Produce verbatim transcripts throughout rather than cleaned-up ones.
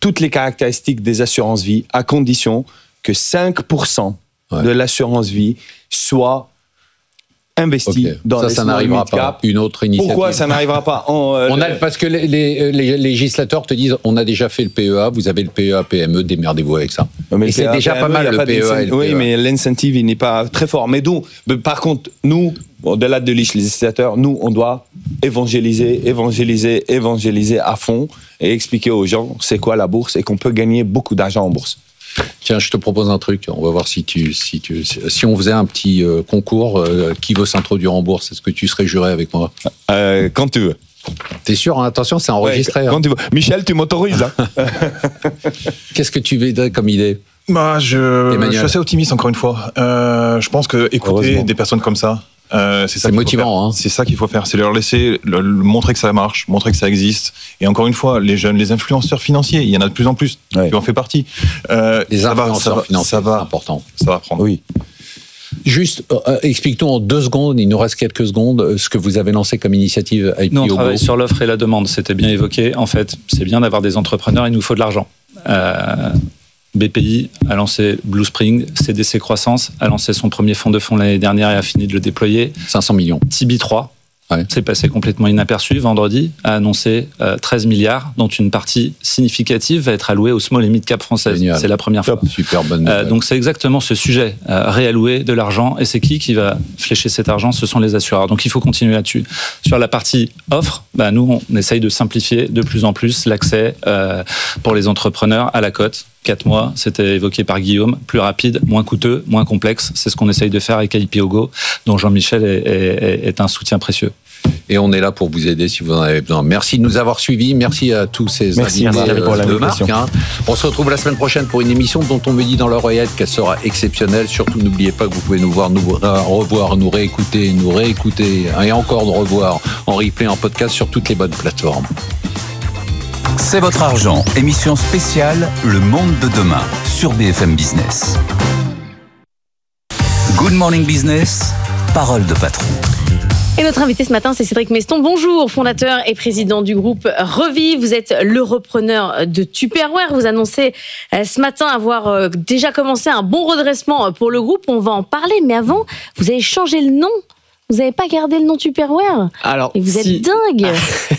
toutes les caractéristiques des assurances vie à condition que cinq pour cent ouais. de l'assurance vie soit investi okay. dans ça, les ça small n'arrivera mid-cap. Pas. Une autre initiative. Pourquoi ça n'arrivera pas on, euh, on a, le... Parce que les, les, les législateurs te disent on a déjà fait le P E A, vous avez le P E A P M E, démerdez-vous avec ça. Mais et c'est P E A, déjà P M E, pas mal le P E A. Et le oui, P E A. Mais l'incentive il n'est pas très fort. Mais donc, par contre, nous, au-delà de législateurs, nous, on doit évangéliser, évangéliser, évangéliser à fond et expliquer aux gens c'est quoi la bourse et qu'on peut gagner beaucoup d'argent en bourse. Tiens, je te propose un truc. On va voir si tu, si tu, si on faisait un petit euh, concours, euh, qui veut s'introduire en bourse, est-ce que tu serais juré avec moi ? euh, Quand tu veux. T'es sûr, hein, attention, c'est enregistré. Ouais, quand hein. tu veux. Michel, tu m'autorises. Hein. Qu'est-ce que tu voudrais comme idée ? Bah, je, je suis assez optimiste encore une fois. Euh, je pense que écouter des personnes comme ça. Euh, c'est ça c'est motivant, hein. C'est ça qu'il faut faire, c'est leur laisser, leur, montrer que ça marche, montrer que ça existe. Et encore une fois, les jeunes, les influenceurs financiers, il y en a de plus en plus, ouais. qui en fait partie. Euh, les influenceurs va, financiers, ça va, c'est important. Ça va prendre. Oui. Juste, euh, explique-nous en deux secondes, il nous reste quelques secondes, ce que vous avez lancé comme initiative I P O Go. Nous, on travaille sur l'offre et la demande, c'était bien évoqué. En fait, c'est bien d'avoir des entrepreneurs, il nous faut de l'argent. Euh, B P I a lancé Blue Spring, C D C Croissance a lancé son premier fonds de fonds l'année dernière et a fini de le déployer. cinq cents millions. Tibi trois, ouais. c'est passé complètement inaperçu. Vendredi, a annoncé euh, treize milliards, dont une partie significative va être allouée aux small et mid cap françaises. Génial. C'est la première fois. Super bonne nouvelle. Euh, donc c'est exactement ce sujet, euh, réallouer de l'argent. Et c'est qui qui va flécher cet argent ? Ce sont les assureurs. Donc il faut continuer là-dessus. Sur la partie offre, bah, nous, on essaye de simplifier de plus en plus l'accès euh, pour les entrepreneurs à la cote. Quatre mois, c'était évoqué par Guillaume, plus rapide, moins coûteux, moins complexe. C'est ce qu'on essaye de faire avec I P O Go, dont Jean-Michel est, est, est un soutien précieux. Et on est là pour vous aider si vous en avez besoin. Merci de nous avoir suivis. Merci à tous ces Merci, invités merci pour de marque. Hein. On se retrouve la semaine prochaine pour une émission dont on me dit dans l'oreillette qu'elle sera exceptionnelle. Surtout, n'oubliez pas que vous pouvez nous voir, nous revoir, nous réécouter, nous réécouter et encore nous revoir en replay, en podcast sur toutes les bonnes plateformes. C'est votre argent, émission spéciale Le Monde de demain sur B F M Business. Good Morning Business, parole de patron. Et notre invité ce matin, c'est Cédric Meston. Bonjour, fondateur et président du groupe Reviv. Vous êtes le repreneur de Tupperware. Vous annoncez ce matin avoir déjà commencé un bon redressement pour le groupe. On va en parler, mais avant, vous avez changé le nom. Vous n'avez pas gardé le nom Tupperware ? Alors, et vous si... êtes dingue.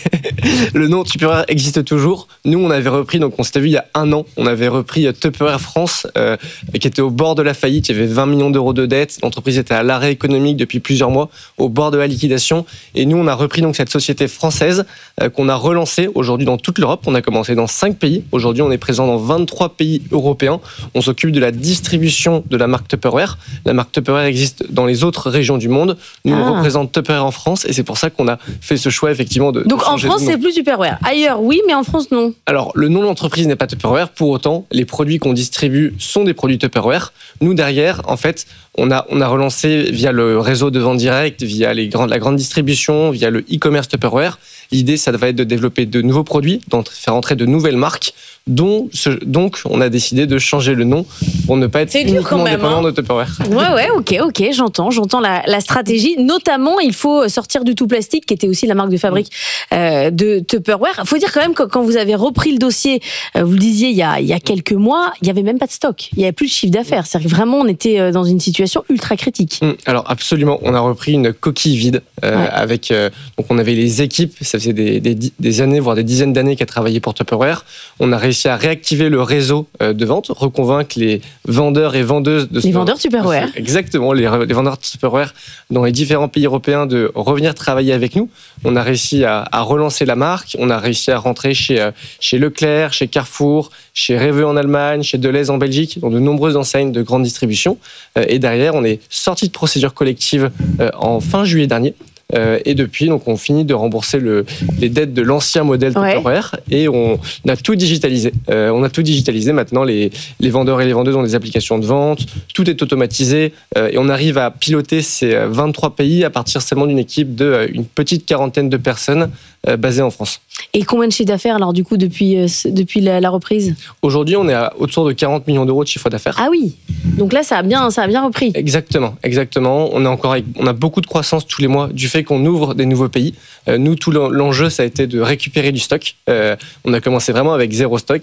Le nom Tupperware existe toujours. Nous, on avait repris, donc on s'était vu il y a un an, on avait repris Tupperware France, euh, qui était au bord de la faillite. Il y avait vingt millions d'euros de dettes. L'entreprise était à l'arrêt économique depuis plusieurs mois, au bord de la liquidation. Et nous, on a repris donc cette société française euh, qu'on a relancée aujourd'hui dans toute l'Europe. On a commencé dans cinq pays. Aujourd'hui, on est présent dans vingt-trois pays européens. On s'occupe de la distribution de la marque Tupperware. La marque Tupperware existe dans les autres régions du monde. Nous, ah. on représente Tupperware en France et c'est pour ça qu'on a fait ce choix effectivement de. Donc de en France, c'est plus Tupperware. Ailleurs, oui, mais en France, non. Alors, le nom de l'entreprise n'est pas Tupperware. Pour autant, les produits qu'on distribue sont des produits Tupperware. Nous, derrière, en fait, on a, on a relancé via le réseau de vente directe, via les grandes, la grande distribution, via le e-commerce Tupperware. L'idée, ça va être de développer de nouveaux produits, de faire entrer de nouvelles marques. Dont ce, donc, on a décidé de changer le nom pour ne pas être uniquement dépendant hein. de Tupperware. Ouais, ouais, ok, ok, j'entends, j'entends la, la stratégie. Notamment, il faut sortir du tout plastique, qui était aussi la marque de fabrique euh, de Tupperware. Il faut dire quand même que quand vous avez repris le dossier, euh, vous le disiez il y a, il y a quelques mois, il n'y avait même pas de stock, il n'y avait plus de chiffre d'affaires. C'est-à-dire que vraiment, on était dans une situation ultra critique. Alors absolument, on a repris une coquille vide euh, ouais. avec. Euh, donc on avait les équipes, ça faisait des, des, des années, voire des dizaines d'années qu'elles travaillaient pour Tupperware. On a réussi à réactiver le réseau de vente, reconvaincre les vendeurs et vendeuses de les ce vendeurs Tupperware. Exactement, les, les vendeurs Tupperware dans les différents pays européens de revenir travailler avec nous. On a réussi à, à relancer la marque, on a réussi à rentrer chez, chez Leclerc, chez Carrefour, chez Rewe en Allemagne, chez Deleuze en Belgique, dans de nombreuses enseignes de grande distribution. Et derrière, on est sorti de procédure collective en fin juillet dernier. Euh, et depuis, donc, on finit de rembourser le, les dettes de l'ancien modèle Tupperware ouais. et on a tout digitalisé. Euh, on a tout digitalisé. Maintenant, les, les vendeurs et les vendeuses ont des applications de vente. Tout est automatisé euh, et on arrive à piloter ces vingt-trois pays à partir seulement d'une équipe de euh, une petite quarantaine de personnes euh, basées en France. Et combien de chiffre d'affaires alors du coup depuis, euh, depuis la, la reprise ? Aujourd'hui, on est à autour de quarante millions d'euros de chiffre d'affaires. Ah oui, donc là ça a bien, ça a bien repris. Exactement, exactement. On a encore, on a beaucoup de croissance tous les mois du fait qu'on ouvre des nouveaux pays. Euh, nous, tout l'enjeu, ça a été de récupérer du stock. Euh, on a commencé vraiment avec zéro stock. Il y avait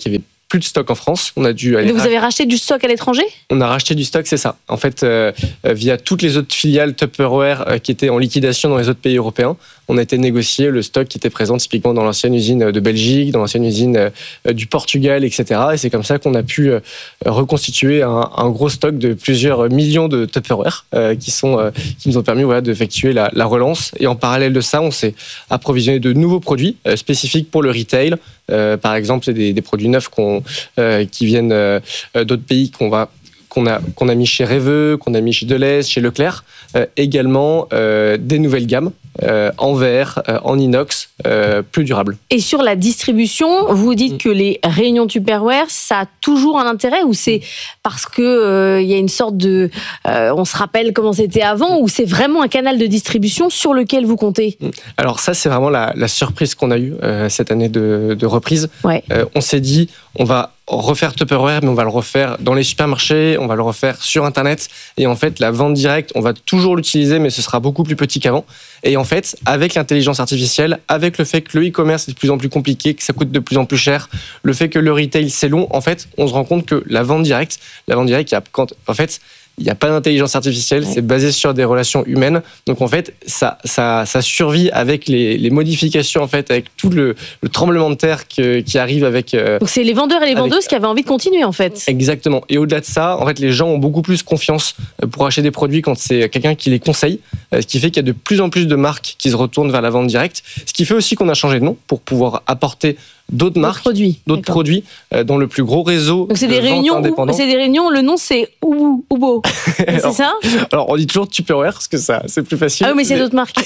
plus de stock en France. On a dû aller. Donc vous avez racheté du stock à l'étranger ? On a racheté du stock, c'est ça. En fait, euh, via toutes les autres filiales Tupperware euh, qui étaient en liquidation dans les autres pays européens, on a été négocier le stock qui était présent typiquement dans l'ancienne usine de Belgique, dans l'ancienne usine euh, du Portugal, et cetera. Et c'est comme ça qu'on a pu euh, reconstituer un, un gros stock de plusieurs millions de Tupperware euh, qui sont euh, qui nous ont permis voilà d'effectuer la, la relance. Et en parallèle de ça, on s'est approvisionné de nouveaux produits euh, spécifiques pour le retail. Euh, par exemple, c'est des, des produits neufs qu'on, euh, qui viennent euh, d'autres pays qu'on va qu'on a qu'on a mis chez Reveux, qu'on a mis chez Deleuze, chez Leclerc. Euh, également euh, des nouvelles gammes euh, en verre, euh, en inox, euh, plus durables. Et sur la distribution, vous dites mmh. que les réunions Tupperware, ça a toujours un intérêt, ou c'est parce que euh, y a une sorte de, euh, on se rappelle comment c'était avant, ou c'est vraiment un canal de distribution sur lequel vous comptez ? Alors ça, c'est vraiment la, la surprise qu'on a eue euh, cette année de, de reprise. Ouais. Euh, on s'est dit, on va refaire Tupperware, mais on va le refaire dans les supermarchés, on va le refaire sur Internet. Et en fait, la vente directe, on va toujours l'utiliser, mais ce sera beaucoup plus petit qu'avant. Et en fait, avec l'intelligence artificielle, avec le fait que le e-commerce est de plus en plus compliqué, que ça coûte de plus en plus cher, le fait que le retail c'est long, en fait, on se rend compte que la vente directe, la vente directe, il y a, quand, en fait, il n'y a pas d'intelligence artificielle, ouais. c'est basé sur des relations humaines. Donc en fait, ça, ça, ça survit avec les, les modifications, en fait, avec tout le, le tremblement de terre que, qui arrive avec. Euh, Donc c'est les vendeurs et les vendeuses avec... qui avaient envie de continuer, en fait. Exactement. Et au-delà de ça, en fait, les gens ont beaucoup plus confiance pour acheter des produits quand c'est quelqu'un qui les conseille, ce qui fait qu'il y a de plus en plus de marques qui se retournent vers la vente directe. Ce qui fait aussi qu'on a changé de nom pour pouvoir apporter d'autres marques, produits, d'autres D'accord. produits euh, dans le plus gros réseau. Donc c'est de des réunions, indépendants. C'est des réunions. Le nom c'est Ubu, Ubo. C'est ça ? Alors on dit toujours Tupperware parce que ça c'est plus facile. Ah oui, mais c'est mais... d'autres marques.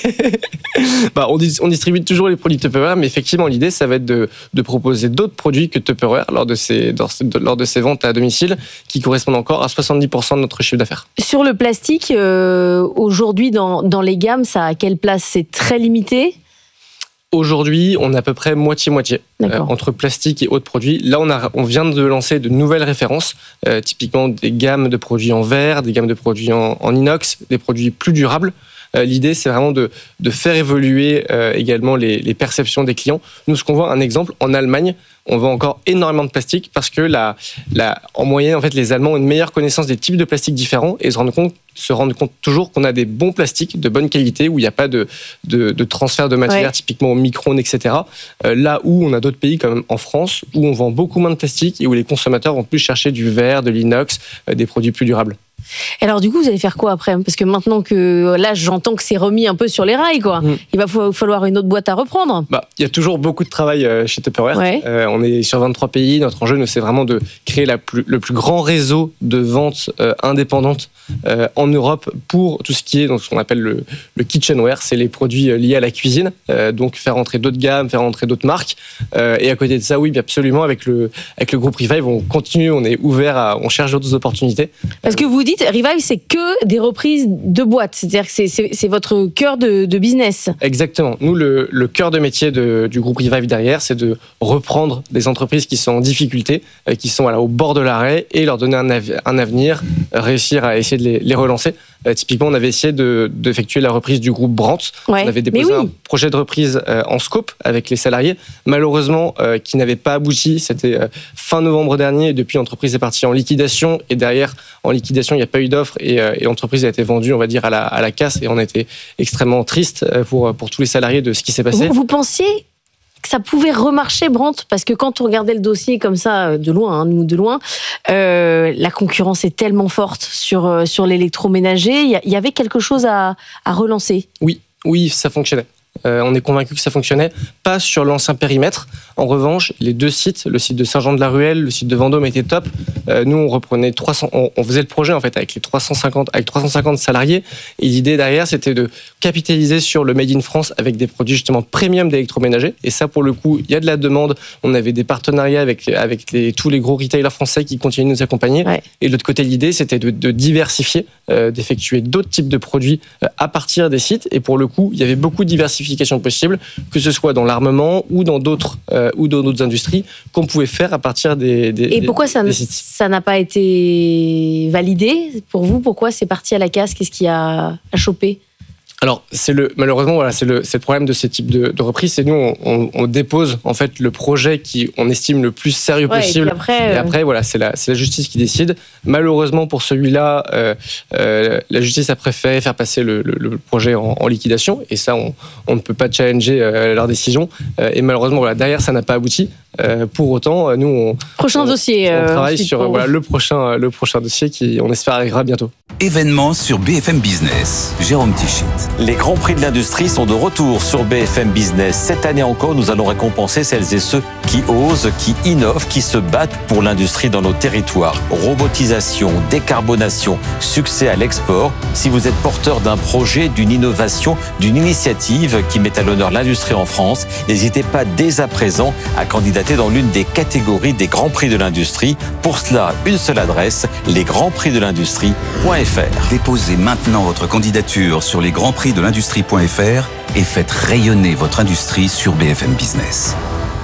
bah, on, on distribue toujours les produits Tupperware, mais effectivement l'idée ça va être de, de proposer d'autres produits que Tupperware lors de ces de, lors de ces ventes à domicile qui correspondent encore à soixante-dix pour cent de notre chiffre d'affaires. Sur le plastique, euh, aujourd'hui dans dans les gammes, ça a quelle place ? C'est très limité. Aujourd'hui, on est à peu près moitié-moitié euh, entre plastique et autres produits. Là, on, a, on vient de lancer de nouvelles références, euh, typiquement des gammes de produits en verre, des gammes de produits en, en inox, des produits plus durables. Euh, l'idée, c'est vraiment de, de faire évoluer euh, également les, les perceptions des clients. Nous, ce qu'on voit, un exemple, en Allemagne, on vend encore énormément de plastique parce que la, la, en moyenne, en fait, les Allemands ont une meilleure connaissance des types de plastiques différents et se rendent compte, se rendent compte toujours qu'on a des bons plastiques de bonne qualité où il n'y a pas de, de, de transfert de matière, ouais. typiquement au micro-ondes, et cetera. Euh, là où on a d'autres pays comme en France où on vend beaucoup moins de plastique et où les consommateurs vont plus chercher du verre, de l'inox, euh, des produits plus durables. Alors du coup, vous allez faire quoi après ? Parce que maintenant que là, j'entends que c'est remis un peu sur les rails, quoi. Mmh. Il va falloir une autre boîte à reprendre. Bah, il y a toujours beaucoup de travail chez Tupperware. Ouais. Euh, on est sur vingt-trois pays. Notre enjeu, c'est vraiment de créer la plus, le plus grand réseau de ventes euh, indépendantes euh, en Europe pour tout ce qui est donc, ce qu'on appelle le, le kitchenware. C'est les produits liés à la cuisine. Euh, donc faire entrer d'autres gammes, faire entrer d'autres marques. Euh, et à côté de ça, oui, absolument, avec le, avec le groupe Revive, on continue, on est ouvert, à, on cherche d'autres opportunités. Parce que vous dites, Revive, c'est que des reprises de boîtes. C'est-à-dire que c'est, c'est, c'est votre cœur de, de business. Exactement. Nous, le, le cœur de métier de, du groupe Revive derrière, c'est de reprendre des entreprises qui sont en difficulté, euh, qui sont voilà, au bord de l'arrêt et leur donner un, av- un avenir, euh, réussir à essayer de les, les relancer. Euh, typiquement, on avait essayé de, d'effectuer la reprise du groupe Brandt. Ouais. On avait déposé oui. un projet de reprise euh, en scope avec les salariés. Malheureusement, euh, qui n'avait pas abouti. C'était euh, fin novembre dernier. Et depuis, l'entreprise est partie en liquidation. Et derrière, en liquidation, il n'y a pas eu d'offre. Et, euh, et l'entreprise a été vendue, on va dire, à la, à la casse. Et on a été extrêmement triste pour, pour tous les salariés de ce qui s'est passé. Vous, vous pensiez que ça pouvait remarcher, Brandt, parce que quand on regardait le dossier comme ça, de loin, hein, nous de loin, euh, la concurrence est tellement forte sur, euh, sur l'électroménager, il y, y avait quelque chose à, à relancer. Oui, oui, ça fonctionnait. Euh, on est convaincu que ça fonctionnait, pas sur l'ancien périmètre. En revanche, les deux sites, le site de Saint-Jean-de-la-Ruelle, le site de Vendôme étaient top. Euh, nous, on reprenait trois cents, on, on faisait le projet en fait avec les trois cent cinquante, avec trois cent cinquante salariés. Et l'idée derrière, c'était de capitaliser sur le Made in France avec des produits justement premium d'électroménager. Et ça, pour le coup, il y a de la demande. On avait des partenariats avec avec les, tous les gros retailers français qui continuent de nous accompagner. Ouais. Et de l'autre côté, l'idée, c'était de, de diversifier, euh, d'effectuer d'autres types de produits euh, à partir des sites. Et pour le coup, il y avait beaucoup de diversification possible, que ce soit dans l'armement ou dans d'autres euh, ou dans d'autres industries qu'on pouvait faire à partir des, des Et pourquoi ça, des sites. Ça n'a pas été validé pour vous ? Pourquoi c'est parti à la casse ? Qu'est-ce qui a, a chopé ? Alors, c'est le, malheureusement, voilà, c'est le, c'est le problème de ces types de, de reprises. C'est nous, on, on, on dépose en fait le projet qui on estime le plus sérieux ouais, possible. Et, après, et après, euh... voilà, c'est la, c'est la justice qui décide. Malheureusement, pour celui-là, euh, euh, la justice a préféré faire passer le, le, le projet en, en liquidation. Et ça, on, on ne peut pas challenger euh, leur décision. Euh, et malheureusement, voilà, derrière, ça n'a pas abouti. Euh, pour autant, nous, on, prochain on, dossier, on travaille euh, sur pour... voilà, le prochain, le prochain dossier qui, on espère, arrivera bientôt. Événement sur B F M Business. Jérôme Tichit. Les grands prix de l'industrie sont de retour sur B F M Business. Cette année encore, nous allons récompenser celles et ceux qui osent, qui innovent, qui se battent pour l'industrie dans nos territoires. Robotisation, décarbonation, succès à l'export. Si vous êtes porteur d'un projet, d'une innovation, d'une initiative qui met à l'honneur l'industrie en France, n'hésitez pas dès à présent à candidater dans l'une des catégories des grands prix de l'industrie. Pour cela, une seule adresse, les grands prix de l'industrie point f r. Déposez maintenant votre candidature sur les grands prix de l'industrie point f r et faites rayonner votre industrie sur B F M Business.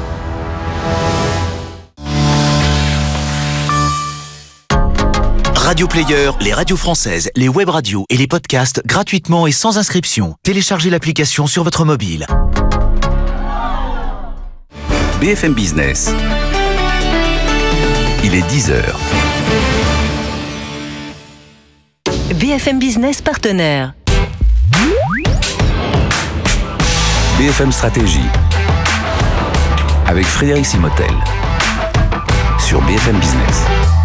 Radio Player, les radios françaises, les web radios et les podcasts gratuitement et sans inscription. Téléchargez l'application sur votre mobile. B F M Business. Il est dix heures. B F M Business partenaire. B F M Stratégie. Avec Frédéric Simotel. Sur B F M Business.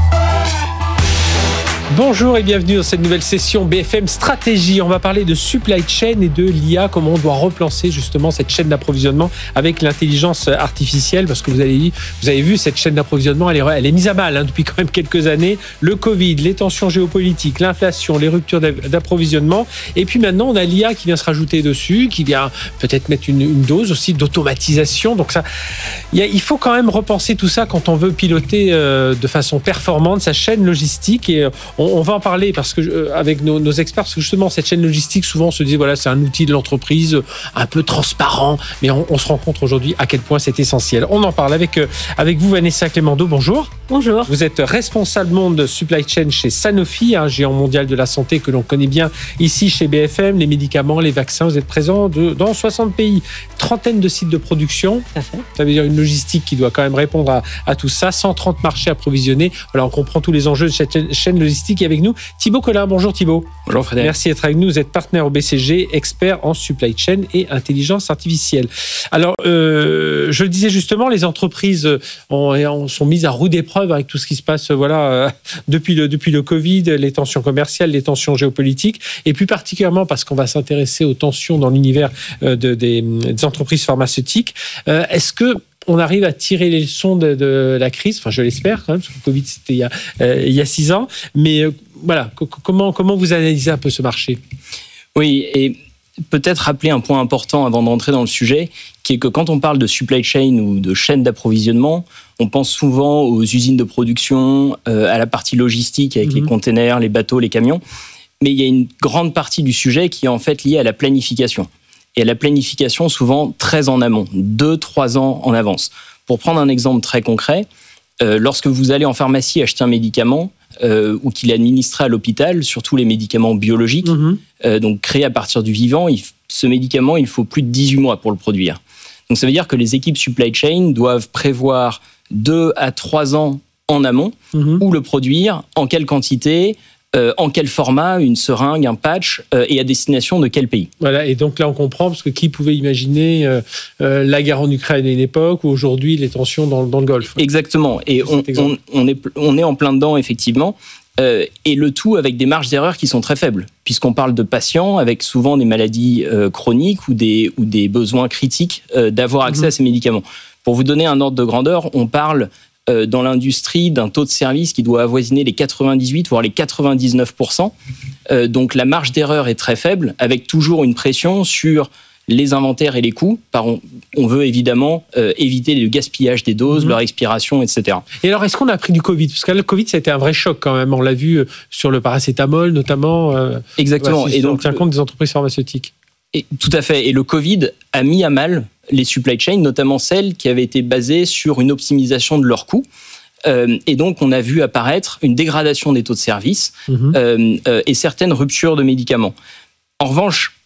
Bonjour et bienvenue dans cette nouvelle session B F M Stratégie. On va parler de supply chain et de l'I A, comment on doit repenser justement cette chaîne d'approvisionnement avec l'intelligence artificielle, parce que vous avez, vous avez vu, cette chaîne d'approvisionnement, elle est, elle est mise à mal hein, depuis quand même quelques années. Le Covid, les tensions géopolitiques, l'inflation, les ruptures d'approvisionnement. Et puis maintenant, on a l'I A qui vient se rajouter dessus, qui vient peut-être mettre une, une dose aussi d'automatisation. Donc ça, il, y a, il faut quand même repenser tout ça quand on veut piloter euh, de façon performante sa chaîne logistique. Et on On va en parler parce que euh, avec nos, nos experts, parce que justement cette chaîne logistique, souvent on se dit voilà, c'est un outil de l'entreprise un peu transparent, mais on, on se rend compte aujourd'hui à quel point c'est essentiel. On en parle avec euh, avec vous, Vanessa Clémendo. Bonjour. Bonjour. Vous êtes responsable monde supply chain chez Sanofi, un géant mondial de la santé que l'on connaît bien ici chez B F M. Les médicaments, les vaccins, vous êtes présent de, dans soixante pays, trentaine de sites de production. Ça fait. Ça veut dire une logistique qui doit quand même répondre à, à tout ça. cent trente marchés approvisionnés. Voilà, on comprend tous les enjeux de cette chaîne logistique. Avec nous Thibaut Collin. Bonjour Thibaut. Bonjour Frédéric. Merci d'être avec nous. Vous êtes partenaire au B C G, expert en supply chain et intelligence artificielle. Alors, euh, je le disais justement, les entreprises ont, ont, sont mises à rude épreuve avec tout ce qui se passe voilà, euh, depuis, le, depuis le Covid, les tensions commerciales, les tensions géopolitiques, et plus particulièrement parce qu'on va s'intéresser aux tensions dans l'univers euh, de, des, des entreprises pharmaceutiques. Euh, est-ce que on arrive à tirer les leçons de, de la crise, enfin je l'espère quand même, parce que le Covid c'était il y a, euh, il y a six ans, mais euh, voilà, c- comment, comment vous analysez un peu ce marché ? Oui, et peut-être rappeler un point important avant d'entrer dans le sujet, qui est que quand on parle de supply chain ou de chaîne d'approvisionnement, on pense souvent aux usines de production, euh, à la partie logistique avec mmh. les containers, les bateaux, les camions, mais il y a une grande partie du sujet qui est en fait liée à la planification. Et à la planification souvent très en amont, deux, trois ans en avance. Pour prendre un exemple très concret, euh, lorsque vous allez en pharmacie acheter un médicament euh, ou qu'il est administré à l'hôpital, surtout les médicaments biologiques, mmh. euh, donc créés à partir du vivant, il, ce médicament, il faut plus de dix-huit mois pour le produire. Donc ça veut dire que les équipes supply chain doivent prévoir deux à trois ans en amont mmh. où le produire, en quelle quantité, Euh, en quel format, une seringue, un patch, euh, et à destination de quel pays. Voilà, et donc là on comprend, parce que qui pouvait imaginer euh, euh, la guerre en Ukraine à une époque, ou aujourd'hui les tensions dans, dans le Golfe. Exactement, et on, on, on, est, on est en plein dedans effectivement, euh, et le tout avec des marges d'erreur qui sont très faibles, puisqu'on parle de patients avec souvent des maladies euh, chroniques ou des, ou des besoins critiques euh, d'avoir accès mmh. à ces médicaments. Pour vous donner un ordre de grandeur, on parle Euh, dans l'industrie d'un taux de service qui doit avoisiner les quatre-vingt-dix-huit, voire les quatre-vingt-dix-neuf pour cent. Euh, donc la marge d'erreur est très faible, avec toujours une pression sur les inventaires et les coûts. Par on, on veut évidemment euh, éviter le gaspillage des doses, mmh. leur expiration, et cetera. Et alors, est-ce qu'on a appris du Covid ? Parce que le Covid, ça a été un vrai choc quand même. On l'a vu sur le paracétamol, notamment. Euh, Exactement. Voilà, si et donc, on tient compte des entreprises pharmaceutiques. Et, tout à fait. Et le Covid a mis à mal les supply chains, notamment celles qui avaient été basées sur une optimisation de leurs coûts. Euh, et donc, on a vu apparaître une dégradation des taux de service mmh. euh, euh, et certaines ruptures de médicaments. En revanche,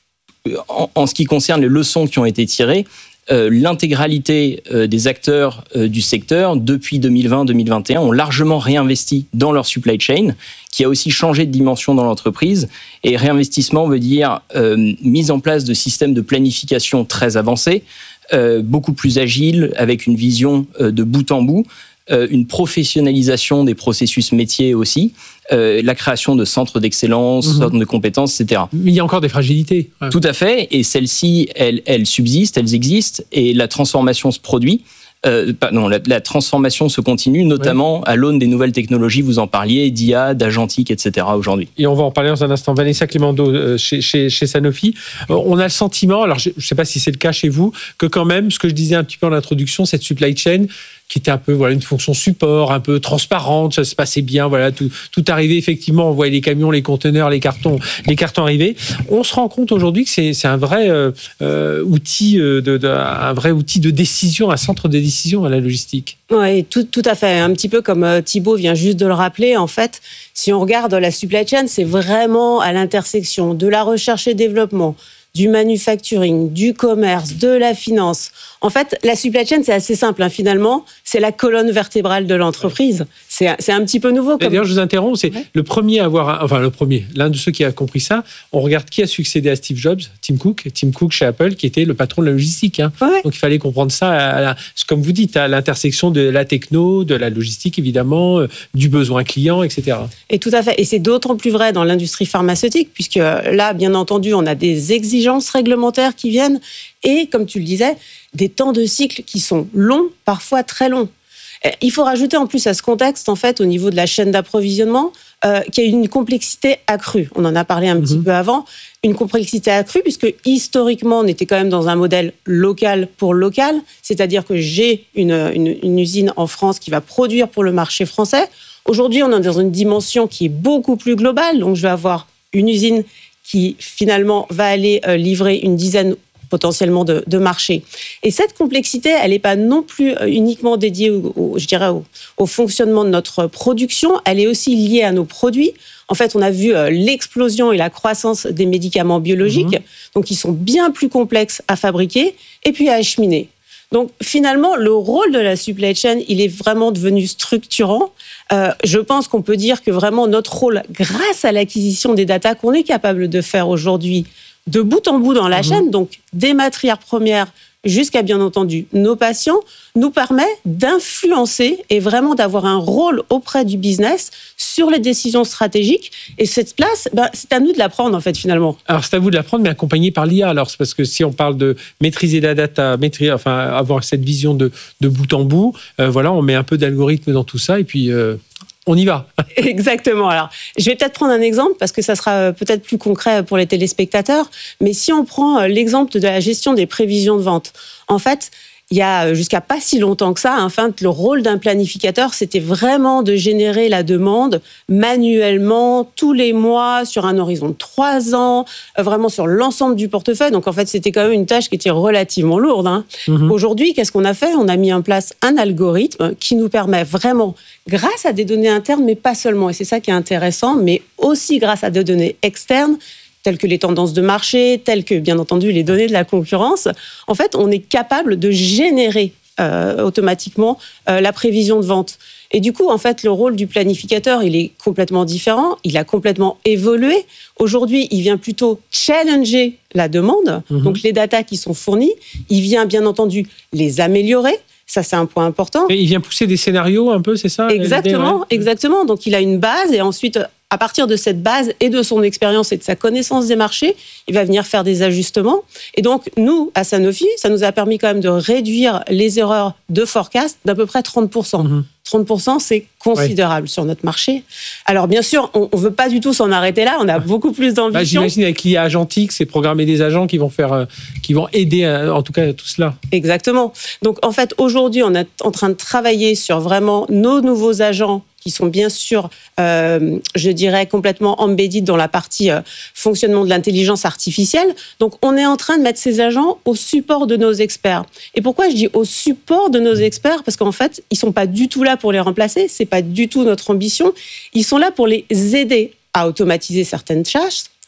en, en ce qui concerne les leçons qui ont été tirées, euh, l'intégralité euh, des acteurs euh, du secteur, depuis deux mille vingt deux mille vingt et un, ont largement réinvesti dans leur supply chain, qui a aussi changé de dimension dans l'entreprise. Et réinvestissement veut dire euh, mise en place de systèmes de planification très avancés, euh, beaucoup plus agiles, avec une vision euh, de bout en bout, euh, une professionnalisation des processus métiers aussi, euh, la création de centres d'excellence, mmh. centres de compétences, et cetera. Mais il y a encore des fragilités. Ouais. Tout à fait, et celles-ci, elles, elles subsistent, elles existent, et la transformation se produit. Euh, non, la, la transformation se continue, notamment oui. à l'aune des nouvelles technologies, vous en parliez, d'I A, d'agentique, et cetera aujourd'hui. Et on va en parler dans un instant. Vanessa Clémendo, euh, chez, chez, chez Sanofi, euh, on a le sentiment, alors je ne sais pas si c'est le cas chez vous, que quand même, ce que je disais un petit peu en introduction, cette supply chain, qui était un peu voilà une fonction support, un peu transparente, ça se passait bien, voilà tout tout arrivait effectivement, on voyait les camions, les conteneurs, les cartons, les cartons arriver. On se rend compte aujourd'hui que c'est c'est un vrai euh, euh, outil de, de un vrai outil de décision, un centre de décision à la logistique. Oui, tout tout à fait. Un petit peu comme Thibaut vient juste de le rappeler, en fait, si on regarde la supply chain, c'est vraiment à l'intersection de la recherche et développement, du manufacturing, du commerce, de la finance. En fait, la supply chain, c'est assez simple. Hein, finalement, c'est la colonne vertébrale de l'entreprise. C'est, c'est un petit peu nouveau. Comme... D'ailleurs, je vous interromps. C'est ouais. le premier à avoir... Enfin, le premier, l'un de ceux qui a compris ça. On regarde qui a succédé à Steve Jobs, Tim Cook. Tim Cook chez Apple, qui était le patron de la logistique. Hein. Ouais. Donc, il fallait comprendre ça, à la, comme vous dites, à l'intersection de la techno, de la logistique, évidemment, euh, du besoin client, et cetera. Et tout à fait. Et c'est d'autant plus vrai dans l'industrie pharmaceutique, puisque là, bien entendu, on a des exigences réglementaires qui viennent et, comme tu le disais, des temps de cycle qui sont longs, parfois très longs. Il faut rajouter en plus à ce contexte, en fait, au niveau de la chaîne d'approvisionnement, euh, qu'il y a une complexité accrue. On en a parlé un mmh. petit peu avant. Une complexité accrue, puisque historiquement, on était quand même dans un modèle local pour local, c'est-à-dire que j'ai une, une, une usine en France qui va produire pour le marché français. Aujourd'hui, on est dans une dimension qui est beaucoup plus globale, donc je vais avoir une usine qui, finalement, va aller euh, livrer une dizaine potentiellement de, de marchés. Et cette complexité, elle n'est pas non plus uniquement dédiée, au, au, je dirais, au, au fonctionnement de notre production, elle est aussi liée à nos produits. En fait, on a vu euh, l'explosion et la croissance des médicaments biologiques, mmh. donc ils sont bien plus complexes à fabriquer et puis à acheminer. Donc, finalement, le rôle de la supply chain, il est vraiment devenu structurant. Euh, je pense qu'on peut dire que vraiment notre rôle, grâce à l'acquisition des data qu'on est capable de faire aujourd'hui, de bout en bout dans la mmh. chaîne, donc des matières premières jusqu'à, bien entendu, nos patients, nous permet d'influencer et vraiment d'avoir un rôle auprès du business sur les décisions stratégiques. Et cette place, ben, c'est à nous de la prendre, en fait, finalement. Alors, c'est à vous de la prendre, mais accompagné par l'I A. Alors, c'est parce que si on parle de maîtriser la data, maîtriser, enfin, avoir cette vision de, de bout en bout, euh, voilà, on met un peu d'algorithme dans tout ça et puis... Euh on y va. Exactement. Alors, je vais peut-être prendre un exemple parce que ça sera peut-être plus concret pour les téléspectateurs. Mais si on prend l'exemple de la gestion des prévisions de vente, en fait, il y a jusqu'à pas si longtemps que ça, enfin, le rôle d'un planificateur, c'était vraiment de générer la demande manuellement, tous les mois, sur un horizon de trois ans, vraiment sur l'ensemble du portefeuille. Donc, en fait, c'était quand même une tâche qui était relativement lourde. Hein. Mmh. Aujourd'hui, qu'est-ce qu'on a fait ? On a mis en place un algorithme qui nous permet vraiment, grâce à des données internes, mais pas seulement, et c'est ça qui est intéressant, mais aussi grâce à des données externes, telles que les tendances de marché, telles que, bien entendu, les données de la concurrence, en fait, on est capable de générer euh, automatiquement euh, la prévision de vente. Et du coup, en fait, le rôle du planificateur, il est complètement différent, il a complètement évolué. Aujourd'hui, il vient plutôt challenger la demande, mmh. donc les datas qui sont fournies, il vient, bien entendu, les améliorer. Ça, c'est un point important. Et il vient pousser des scénarios un peu, c'est ça ? Exactement, ouais. exactement. Donc, il a une base et ensuite, à partir de cette base et de son expérience et de sa connaissance des marchés, il va venir faire des ajustements. Et donc, nous, à Sanofi, ça nous a permis quand même de réduire les erreurs de forecast d'à peu près trente pour cent. Mmh. trente pour cent, c'est considérable ouais. sur notre marché. Alors, bien sûr, on ne veut pas du tout s'en arrêter là. On a beaucoup plus d'ambition. Bah, j'imagine avec l'I A agentique, c'est programmer des agents qui vont, faire, euh, qui vont aider, à, en tout cas, à tout cela. Exactement. Donc, en fait, aujourd'hui, on est en train de travailler sur vraiment nos nouveaux agents qui sont bien sûr, euh, je dirais, complètement embedded dans la partie euh, fonctionnement de l'intelligence artificielle. Donc, on est en train de mettre ces agents au support de nos experts. Et pourquoi je dis au support de nos experts ? Parce qu'en fait, ils ne sont pas du tout là pour les remplacer, ce n'est pas du tout notre ambition. Ils sont là pour les aider à automatiser certaines tâches,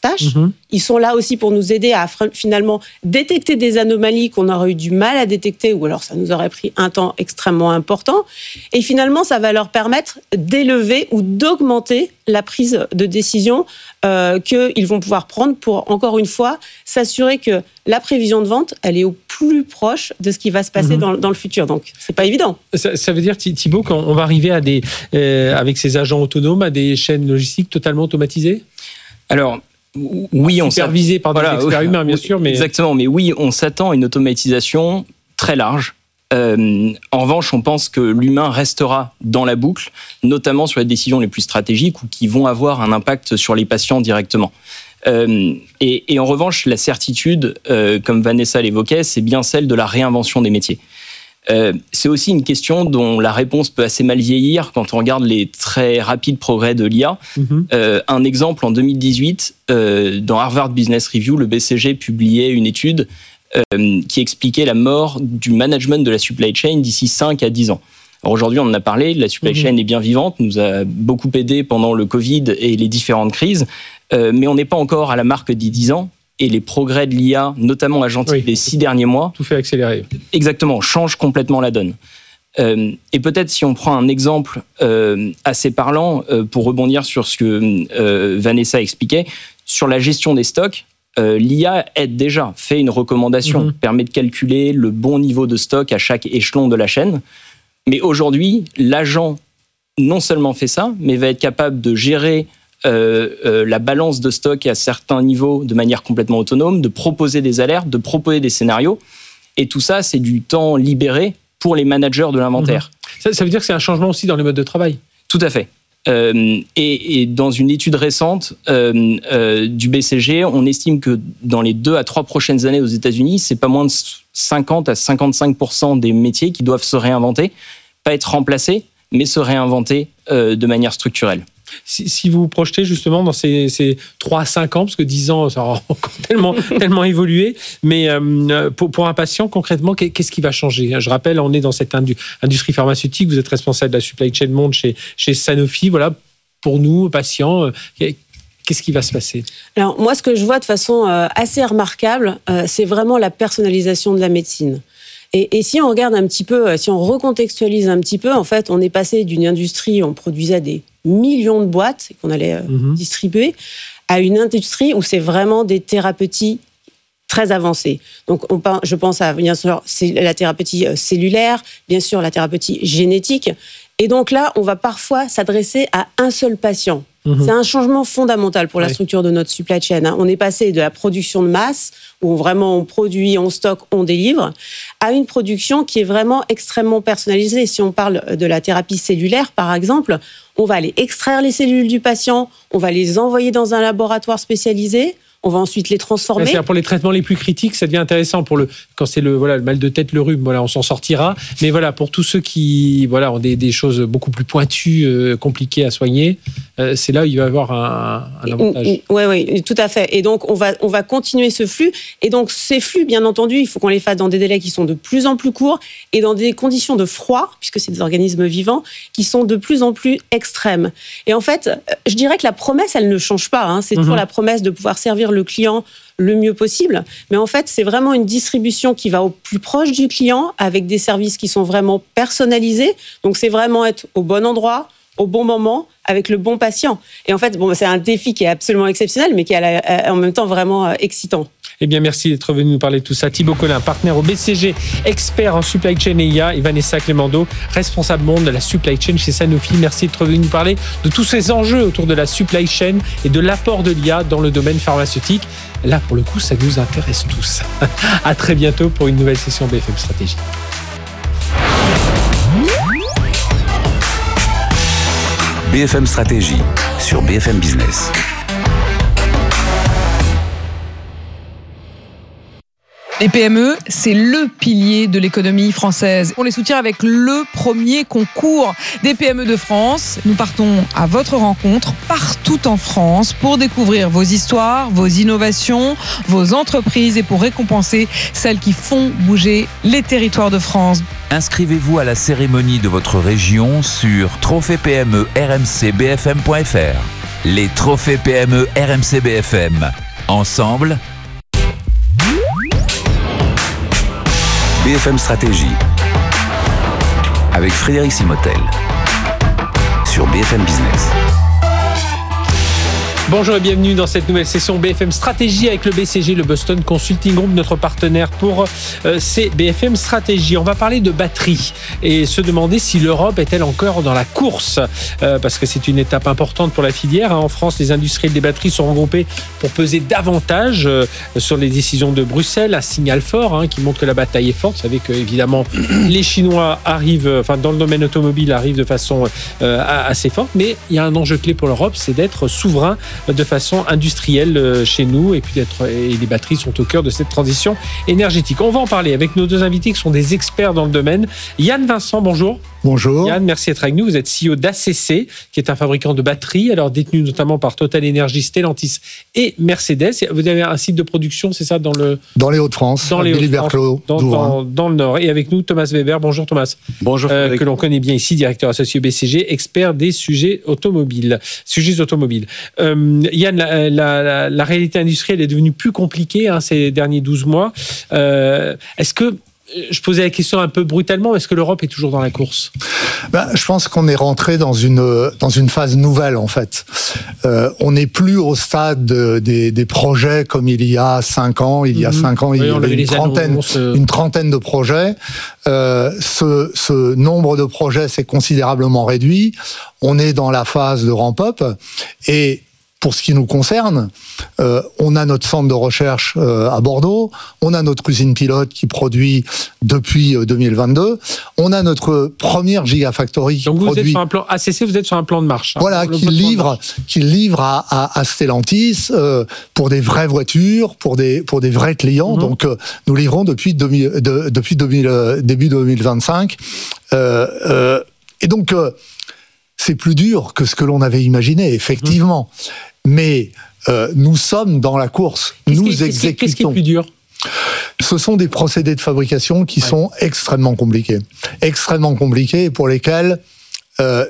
tâche. Mhm. Ils sont là aussi pour nous aider à finalement détecter des anomalies qu'on aurait eu du mal à détecter ou alors ça nous aurait pris un temps extrêmement important. Et finalement, ça va leur permettre d'élever ou d'augmenter la prise de décision euh, qu'ils vont pouvoir prendre pour, encore une fois, s'assurer que la prévision de vente, elle est au plus proche de ce qui va se passer mmh. dans, dans le futur. Donc, c'est pas évident. Ça, ça veut dire, Thibaut, qu'on va arriver à des, euh, avec ces agents autonomes à des chaînes logistiques totalement automatisées ? Alors, oui, on supervisé par des voilà, experts humains, bien oui, sûr, mais exactement. Mais oui, on s'attend à une automatisation très large. Euh, en revanche, on pense que l'humain restera dans la boucle, notamment sur les décisions les plus stratégiques ou qui vont avoir un impact sur les patients directement. Euh, et, et en revanche, la certitude, euh, comme Vanessa l'évoquait, c'est bien celle de la réinvention des métiers. Euh, c'est aussi une question dont la réponse peut assez mal vieillir quand on regarde les très rapides progrès de l'I A. Mm-hmm. Euh, un exemple, en deux mille dix-huit, euh, dans Harvard Business Review, le B C G publiait une étude euh, qui expliquait la mort du management de la supply chain d'ici cinq à dix ans. Alors aujourd'hui, on en a parlé, la supply chain mm-hmm. est bien vivante, nous a beaucoup aidé pendant le Covid et les différentes crises, euh, mais on n'est pas encore à la marque des dix ans. Et les progrès de l'I A, notamment agentique oui. des six derniers mois, tout fait accélérer. Exactement, change complètement la donne. Euh, et peut-être si on prend un exemple euh, assez parlant, euh, pour rebondir sur ce que euh, Vanessa expliquait, sur la gestion des stocks, euh, l'I A aide déjà, fait une recommandation, mm-hmm. permet de calculer le bon niveau de stock à chaque échelon de la chaîne. Mais aujourd'hui, l'agent non seulement fait ça, mais va être capable de gérer Euh, euh, la balance de stock à certains niveaux de manière complètement autonome, de proposer des alertes, de proposer des scénarios. Et tout ça, c'est du temps libéré pour les managers de l'inventaire. Mmh. Ça, ça veut dire que c'est un changement aussi dans les modes de travail ? Tout à fait. Euh, et, et dans une étude récente euh, euh, du B C G, on estime que dans les deux à trois prochaines années aux États-Unis, c'est pas moins de cinquante à cinquante-cinq pour cent des métiers qui doivent se réinventer, pas être remplacés, mais se réinventer euh, de manière structurelle. Si, si vous vous projetez justement dans ces, ces trois à cinq ans, parce que dix ans, ça aura encore tellement, tellement évolué, mais euh, pour, pour un patient, concrètement, qu'est-ce qui va changer ? Je rappelle, on est dans cette indu- industrie pharmaceutique, vous êtes responsable de la supply chain monde chez, chez Sanofi. Voilà, pour nous, patients, euh, qu'est-ce qui va se passer ? Alors, moi, ce que je vois de façon euh, assez remarquable, euh, c'est vraiment la personnalisation de la médecine. Et, et si on regarde un petit peu, si on recontextualise un petit peu, en fait, on est passé d'une industrie où on produisait des millions de boîtes qu'on allait euh, mmh. distribuer à une industrie où c'est vraiment des thérapeutiques très avancées. Donc, on, je pense à, bien sûr, la thérapeutie cellulaire, bien sûr, la thérapeutie génétique. Et donc là, on va parfois s'adresser à un seul patient. Mmh. C'est un changement fondamental pour la oui. structure de notre supply chain. On est passé de la production de masse, où vraiment on produit, on stocke, on délivre, à une production qui est vraiment extrêmement personnalisée. Si on parle de la thérapie cellulaire, par exemple, on va aller extraire les cellules du patient, on va les envoyer dans un laboratoire spécialisé, on va ensuite les transformer. C'est-à-dire pour les traitements les plus critiques, ça devient intéressant. Pour le, quand c'est le, voilà, le mal de tête, le rhume, voilà, on s'en sortira. Mais voilà, pour tous ceux qui voilà, ont des, des choses beaucoup plus pointues, euh, compliquées à soigner, euh, c'est là où il va y avoir un, un avantage. Oui, oui, tout à fait. Et donc, on va, on va continuer ce flux. Et donc, ces flux, bien entendu, il faut qu'on les fasse dans des délais qui sont de plus en plus courts et dans des conditions de froid, puisque c'est des organismes vivants, qui sont de plus en plus extrêmes. Et en fait, je dirais que la promesse, elle ne change pas. Hein. C'est mm-hmm. toujours la promesse de pouvoir servir le client le mieux possible. Mais en fait, c'est vraiment une distribution qui va au plus proche du client avec des services qui sont vraiment personnalisés. Donc, c'est vraiment être au bon endroit, au bon moment, avec le bon patient. Et en fait, bon, c'est un défi qui est absolument exceptionnel, mais qui est en même temps vraiment excitant. Eh bien, merci d'être venu nous parler de tout ça. Thibaut Collin, partenaire au B C G, expert en supply chain et I A, et Vanessa Clémendo, responsable monde de la supply chain chez Sanofi. Merci d'être venu nous parler de tous ces enjeux autour de la supply chain et de l'apport de l'I A dans le domaine pharmaceutique. Là, pour le coup, ça nous intéresse tous. À très bientôt pour une nouvelle session B F M Stratégie. B F M Stratégie sur B F M Business. Les P M E, c'est le pilier de l'économie française. On les soutient avec le premier concours des P M E de France. Nous partons à votre rencontre partout en France pour découvrir vos histoires, vos innovations, vos entreprises et pour récompenser celles qui font bouger les territoires de France. Inscrivez-vous à la cérémonie de votre région sur trophée P M E R M C B F M point F R. Les trophées P M E R M C B F M. Ensemble, B F M Stratégie. Avec Frédéric Simotel. Sur B F M Business. Bonjour et bienvenue dans cette nouvelle session B F M Stratégie avec le B C G, le Boston Consulting Group, notre partenaire pour euh, ces B F M Stratégie. On va parler de batterie et se demander si l'Europe est-elle encore dans la course, euh, parce que c'est une étape importante pour la filière. En France, les industriels des batteries sont regroupés pour peser davantage euh, sur les décisions de Bruxelles. Un signal fort hein, qui montre que la bataille est forte. Vous savez que évidemment les Chinois arrivent, enfin dans le domaine automobile arrivent de façon euh, assez forte, mais il y a un enjeu clé pour l'Europe, c'est d'être souverain de façon industrielle chez nous et puis d'être, et les batteries sont au cœur de cette transition énergétique. On va en parler avec nos deux invités qui sont des experts dans le domaine. Yann Vincent, bonjour. Bonjour. Yann, merci d'être avec nous. Vous êtes C E O d'A C C, qui est un fabricant de batteries, alors détenu notamment par Total Energy, Stellantis et Mercedes. Vous avez un site de production, c'est ça, dans le dans les Hauts-de-France, dans les Hauts-de-France, dans, dans, dans le Nord. Et avec nous, Thomas Weber. Bonjour Thomas. Bonjour. Euh, que l'on connaît bien ici, directeur associé B C G, expert des sujets automobiles. Sujets automobiles. Euh, Yann, la, la, la, la réalité industrielle est devenue plus compliquée hein, ces derniers douze mois. Euh, est-ce que Je posais la question un peu brutalement, est-ce que l'Europe est toujours dans la course ? Ben, je pense qu'on est rentré dans une, dans une phase nouvelle, en fait. Euh, on n'est plus au stade de, des, des projets comme il y a cinq ans. Il y a cinq ans, il oui, y avait une trentaine, annonces... une trentaine de projets. Euh, ce, ce nombre de projets s'est considérablement réduit. On est dans la phase de ramp-up. Et pour ce qui nous concerne, euh, on a notre centre de recherche euh, à Bordeaux, on a notre usine pilote qui produit depuis euh, deux mille vingt-deux, on a notre première gigafactory qui Donc vous produit... êtes sur un plan A C C, vous êtes sur un plan de marche. Hein, voilà, qui livre, qui livre à, à, à Stellantis euh, pour des vraies voitures, pour des pour des vrais clients. Mm-hmm. Donc euh, nous livrons depuis deux mille, de, depuis deux mille, euh, début deux mille vingt-cinq. Euh, euh, et donc euh, c'est plus dur que ce que l'on avait imaginé, effectivement. Mm-hmm. Mais euh, nous sommes dans la course. Qu'est-ce nous qui, exécutons. Qu'est-ce qui est plus dur ? Ce sont des procédés de fabrication qui ouais. sont extrêmement compliqués. Extrêmement compliqués et pour lesquels euh,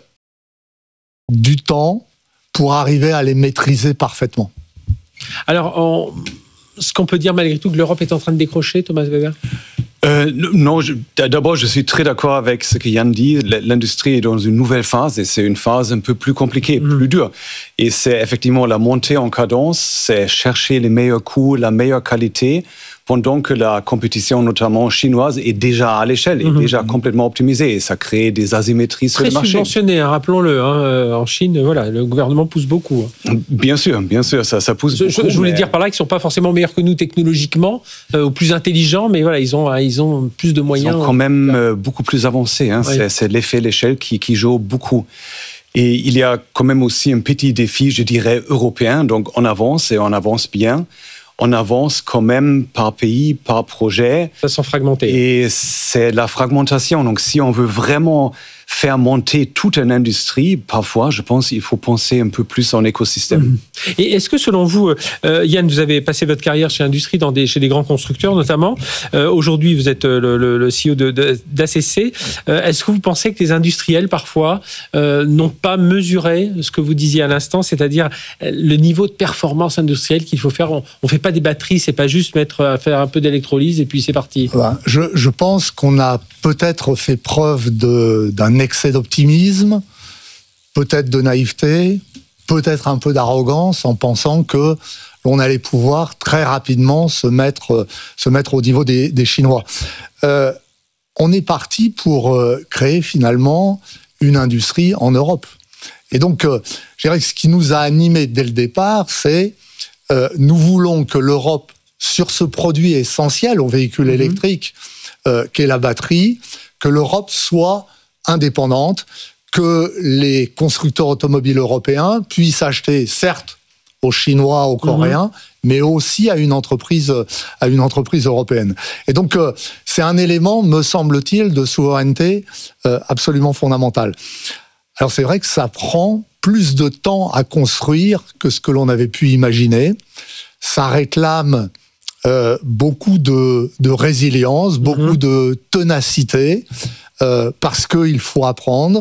du temps pour arriver à les maîtriser parfaitement. Alors, on, ce qu'on peut dire malgré tout que l'Europe est en train de décrocher, Thomas Weber ? Euh, non, je, d'abord, je suis très d'accord avec ce que Yann dit. L'industrie est dans une nouvelle phase et c'est une phase un peu plus compliquée, mmh. plus dure. Et c'est effectivement la montée en cadence, c'est chercher les meilleurs coûts, la meilleure qualité, pendant que la compétition, notamment chinoise, est déjà à l'échelle, est mmh. déjà complètement optimisée. Et ça crée des asymétries sur le marché. Très subventionné, hein, rappelons-le. Hein, en Chine, voilà, le gouvernement pousse beaucoup. Hein. Bien sûr, bien sûr, ça, ça pousse je, beaucoup. Je voulais mais... dire par là qu'ils ne sont pas forcément meilleurs que nous technologiquement, euh, ou plus intelligents, mais voilà, ils ont, ils ont plus de moyens. Ils sont quand même euh, beaucoup plus avancés. Hein. Oui. C'est, c'est l'effet l'échelle qui, qui joue beaucoup. Et il y a quand même aussi un petit défi, je dirais, européen. Donc on avance et on avance bien. On avance quand même par pays, par projet. Ça sent fragmenté. Et c'est la fragmentation. Donc, si on veut vraiment faire monter toute une industrie, parfois, je pense qu'il faut penser un peu plus en écosystème. Et est-ce que, selon vous, euh, Yann, vous avez passé votre carrière chez Industrie, dans des, chez des grands constructeurs notamment. Euh, aujourd'hui, vous êtes le, le, le C E O de, de, d'A C C. Euh, est-ce que vous pensez que les industriels, parfois, euh, n'ont pas mesuré ce que vous disiez à l'instant, c'est-à-dire le niveau de performance industrielle qu'il faut faire? On ne fait pas des batteries, c'est pas juste mettre à faire un peu d'électrolyse et puis c'est parti. Je, je pense qu'on a peut-être fait preuve de, d'un excès d'optimisme, peut-être de naïveté, peut-être un peu d'arrogance en pensant que l'on allait pouvoir très rapidement se mettre, se mettre au niveau des, des Chinois. Euh, on est parti pour euh, créer finalement une industrie en Europe. Et donc, euh, je dirais que ce qui nous a animés dès le départ, c'est euh, nous voulons que l'Europe, sur ce produit essentiel au véhicule mmh. électrique, euh, qu'est la batterie, que l'Europe soit indépendante, que les constructeurs automobiles européens puissent acheter, certes, aux Chinois, aux Coréens, mmh. mais aussi à une entreprise, à une entreprise européenne. Et donc, euh, c'est un élément, me semble-t-il, de souveraineté euh, absolument fondamental. Alors, c'est vrai que ça prend plus de temps à construire que ce que l'on avait pu imaginer. Ça réclame euh, beaucoup de, de résilience, beaucoup mmh. de ténacité, euh, parce qu'il faut apprendre,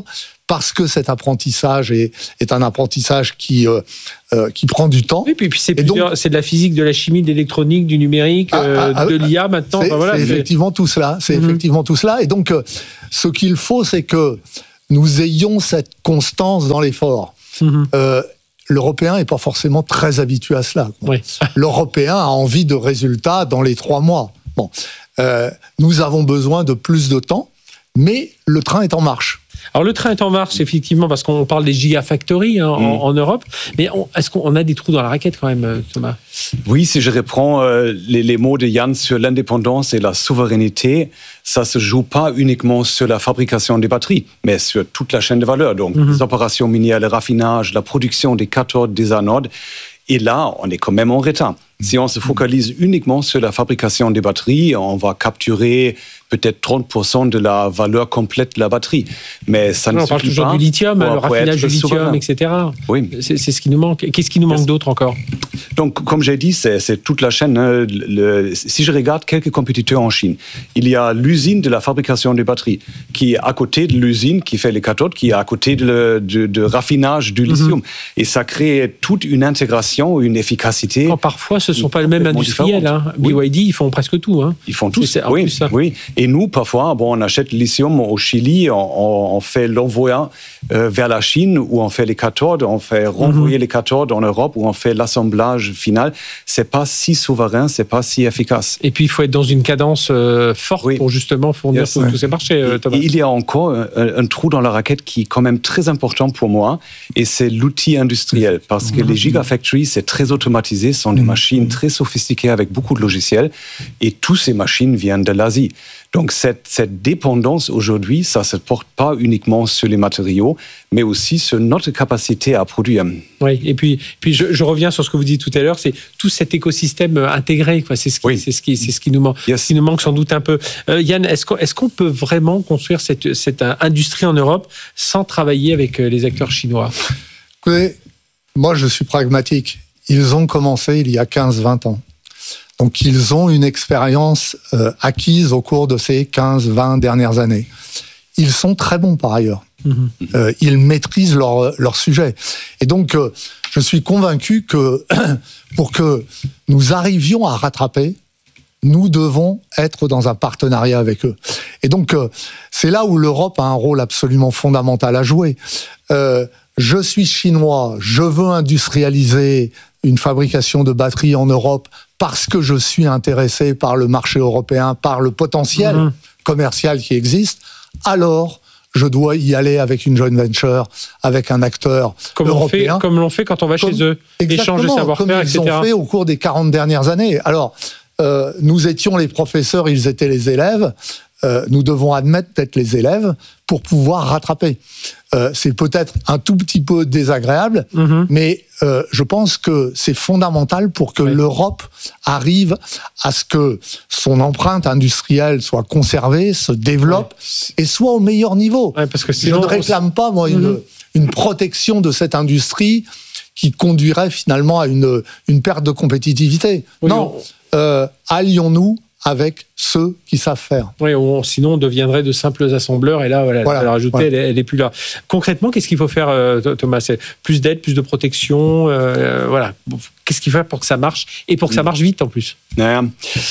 parce que cet apprentissage est, est un apprentissage qui, euh, euh, qui prend du temps. Oui, puis, puis c'est, plusieurs, donc, c'est de la physique, de la chimie, de l'électronique, du numérique, ah, euh, ah, de l'I A maintenant. C'est, enfin, voilà, c'est c'est effectivement tout cela. C'est mm-hmm. effectivement tout cela. Et donc, euh, ce qu'il faut, c'est que nous ayons cette constance dans l'effort. Mm-hmm. Euh, L'Européen n'est pas forcément très habitué à cela. Oui. L'Européen a envie de résultats dans les trois mois. Bon, euh, nous avons besoin de plus de temps, mais le train est en marche. Alors le train est en marche, effectivement, parce qu'on parle des gigafactories hein, mmh. en, en Europe, mais on, est-ce qu'on a des trous dans la raquette quand même, Thomas ? Oui, si je reprends euh, les, les mots de Yann sur l'indépendance et la souveraineté, ça se joue pas uniquement sur la fabrication des batteries, mais sur toute la chaîne de valeur. Donc, mmh. les opérations minières, le raffinage, la production des cathodes, des anodes. Et là, on est quand même en retard. Si on se focalise uniquement sur la fabrication des batteries, on va capturer peut-être trente pour cent de la valeur complète de la batterie. Mais ça non, ne on parle toujours pas du lithium, le raffinage du lithium, souverain. et cetera. Oui. C'est, c'est ce qui nous manque. Qu'est-ce qui nous manque d'autre encore ? Donc, comme j'ai dit, c'est, c'est toute la chaîne. Hein. Le, si je regarde quelques compétiteurs en Chine, il y a l'usine de la fabrication des batteries qui est à côté de l'usine qui fait les cathodes, qui est à côté de, le, de, de raffinage du lithium. Mm-hmm. Et ça crée toute une intégration, une efficacité. Quand parfois, ce ne sont pas les mêmes industriels. Hein. B Y D, oui. ils font presque tout. Hein. Ils font tout. C'est, oui, plus, oui. Et nous, parfois, bon, on achète le lithium au Chili, on, on fait l'envoi euh, vers la Chine, où on fait les cathodes, on fait renvoyer mm-hmm. les cathodes en Europe, où on fait l'assemblage final. C'est pas si souverain, c'est pas si efficace. Et puis, il faut être dans une cadence euh, forte oui. pour justement fournir yes. tous, tous ces marchés. Euh, Thomas. Et il y a encore un, un trou dans la raquette qui est quand même très important pour moi, et c'est l'outil industriel. Parce que mm-hmm. les gigafactories, c'est très automatisé, ce sont des mm-hmm. machines très sophistiquées avec beaucoup de logiciels, et toutes ces machines viennent de l'Asie. Donc cette, cette dépendance aujourd'hui, ça ne se porte pas uniquement sur les matériaux, mais aussi sur notre capacité à produire. Oui, et puis, puis je, je reviens sur ce que vous dites tout à l'heure, c'est tout cet écosystème intégré, quoi. C'est, ce qui, oui. c'est, ce qui, c'est ce qui nous manque, yes. ce qui nous manque sans doute un peu. Euh, Yann, est-ce qu'on, est-ce qu'on peut vraiment construire cette, cette industrie en Europe sans travailler avec les acteurs chinois ? Écoutez, moi je suis pragmatique. Ils ont commencé il y a quinze vingt ans. Donc, ils ont une expérience euh, acquise au cours de ces quinze vingt dernières années. Ils sont très bons par ailleurs. Mmh. Euh, ils maîtrisent leur, leur sujet. Et donc, euh, je suis convaincu que pour que nous arrivions à rattraper, nous devons être dans un partenariat avec eux. Et donc, euh, c'est là où l'Europe a un rôle absolument fondamental à jouer. Euh, je suis chinois, je veux industrialiser une fabrication de batteries en Europe parce que je suis intéressé par le marché européen, par le potentiel mmh. commercial qui existe, alors je dois y aller avec une joint venture, avec un acteur comme européen. On fait, comme l'on fait quand on va comme, chez eux, échange de savoir-faire, comme ils et cetera. Ont fait au cours des quarante dernières années. Alors, euh, nous étions les professeurs, ils étaient les élèves. Euh, nous devons admettre d'être les élèves pour pouvoir rattraper. Euh, c'est peut-être un tout petit peu désagréable, mmh. mais euh, je pense que c'est fondamental pour que oui. l'Europe arrive à ce que son empreinte industrielle soit conservée, se développe ouais. et soit au meilleur niveau. Ouais, parce que je ne réclame pas, moi, mmh. une, une protection de cette industrie qui conduirait finalement à une, une perte de compétitivité. Oui, non, on... euh, allions-nous avec ceux qui savent faire. Oui, on, sinon on deviendrait de simples assembleurs et là, voilà, voilà, la valeur ajoutée, voilà. elle, elle est plus là. Concrètement, qu'est-ce qu'il faut faire, euh, Thomas ? C'est plus d'aide, plus de protection, euh, voilà. Qu'est-ce qu'il faut faire pour que ça marche et pour que ça marche vite en plus ? euh,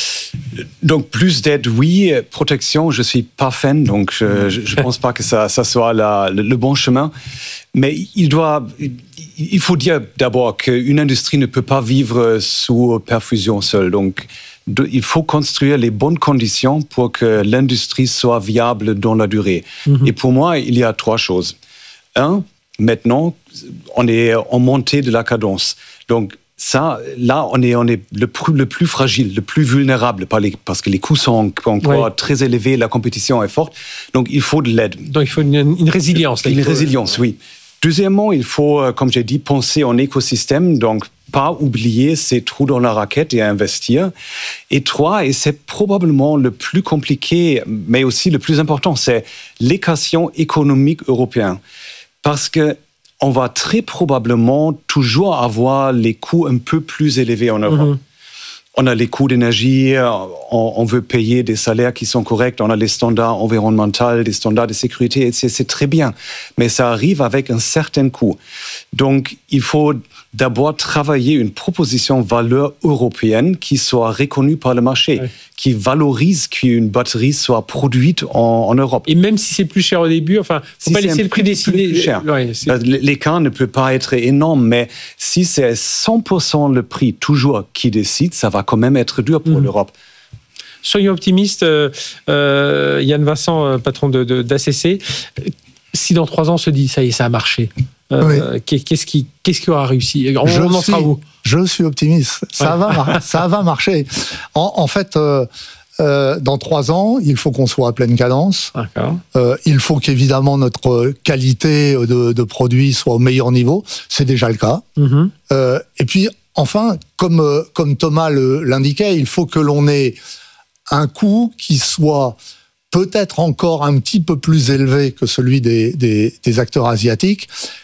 Donc plus d'aide, oui. Protection, je suis pas fan, donc je, je, je pense pas que ça, ça soit la, le, le bon chemin. Mais il doit, il faut dire d'abord qu'une industrie ne peut pas vivre sous perfusion seule. Donc il faut construire les bonnes conditions pour que l'industrie soit viable dans la durée. Mmh. Et pour moi, il y a trois choses. Un, maintenant, on est en montée de la cadence. Donc ça, là, on est, on est le, plus, le plus fragile, le plus vulnérable par les, parce que les coûts sont encore oui. très élevés, la compétition est forte. Donc il faut de l'aide. Donc il faut une, une résilience. Une faut... résilience, oui. Deuxièmement, il faut, comme j'ai dit, penser en écosystème, donc pas oublier ces trous dans la raquette et investir. Et trois, et c'est probablement le plus compliqué, mais aussi le plus important, c'est l'équation économique européenne. Parce que on va très probablement toujours avoir les coûts un peu plus élevés en Europe. Mmh. on a les coûts d'énergie, on, on veut payer des salaires qui sont corrects, on a les standards environnementaux, les standards de sécurité, et c'est, c'est très bien. Mais ça arrive avec un certain coût. Donc, il faut d'abord travailler une proposition valeur européenne qui soit reconnue par le marché, ouais. qui valorise qu'une batterie soit produite en, en Europe. Et même si c'est plus cher au début, enfin, faut si pas laisser le prix décider. Plus cher. Ouais, l'écart ne peut pas être énorme, mais si c'est cent pour cent le prix toujours qui décide, ça va quand même être dur pour mmh. l'Europe. Soyons optimistes. Euh, euh, Yann Vincent, euh, patron de, de, d'A C C, si dans trois ans on se dit ça y est, ça a marché. Euh, oui. Qu'est-ce qui, qu'est-ce qui aura réussi? On, je, on en suis, sera où? Je suis optimiste. Ça, ouais. va, ça va marcher. En, en fait, euh, euh, dans trois ans, il faut qu'on soit à pleine cadence. Euh, il faut qu'évidemment notre qualité de, de produit soit au meilleur niveau. C'est déjà le cas. Mm-hmm. Euh, et puis, enfin, comme, comme Thomas le, l'indiquait, il faut que l'on ait un coût qui soit peut-être encore un petit peu plus élevé que celui des, des, des acteurs asiatiques,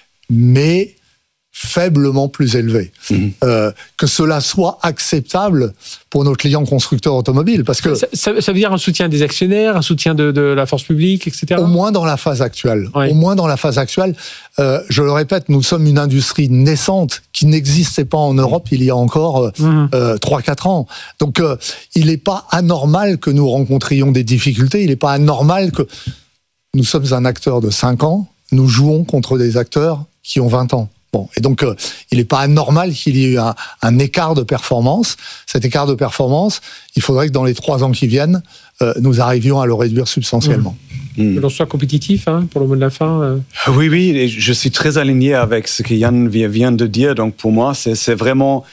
mais faiblement plus élevé. Mmh. Euh, que cela soit acceptable pour nos clients constructeurs automobiles. Parce que ça, ça, ça veut dire un soutien des actionnaires, un soutien de, de la force publique, et cetera. Au moins dans la phase actuelle. Oui. Au moins dans la phase actuelle. Euh, je le répète, nous sommes une industrie naissante qui n'existait pas en Europe il y a encore mmh. euh, trois à quatre ans. Donc euh, il n'est pas anormal que nous rencontrions des difficultés, il n'est pas anormal que nous sommes un acteur de cinq ans, nous jouons contre des acteurs qui ont vingt ans. Bon, et donc, euh, il n'est pas anormal qu'il y ait eu un, un écart de performance. Cet écart de performance, il faudrait que dans les trois ans qui viennent, euh, nous arrivions à le réduire substantiellement. Mmh. Que l'on soit compétitif, hein, pour le mot de la fin. Euh... Oui, oui, et je suis très aligné avec ce que Yann vient de dire. Donc, pour moi, c'est, c'est vraiment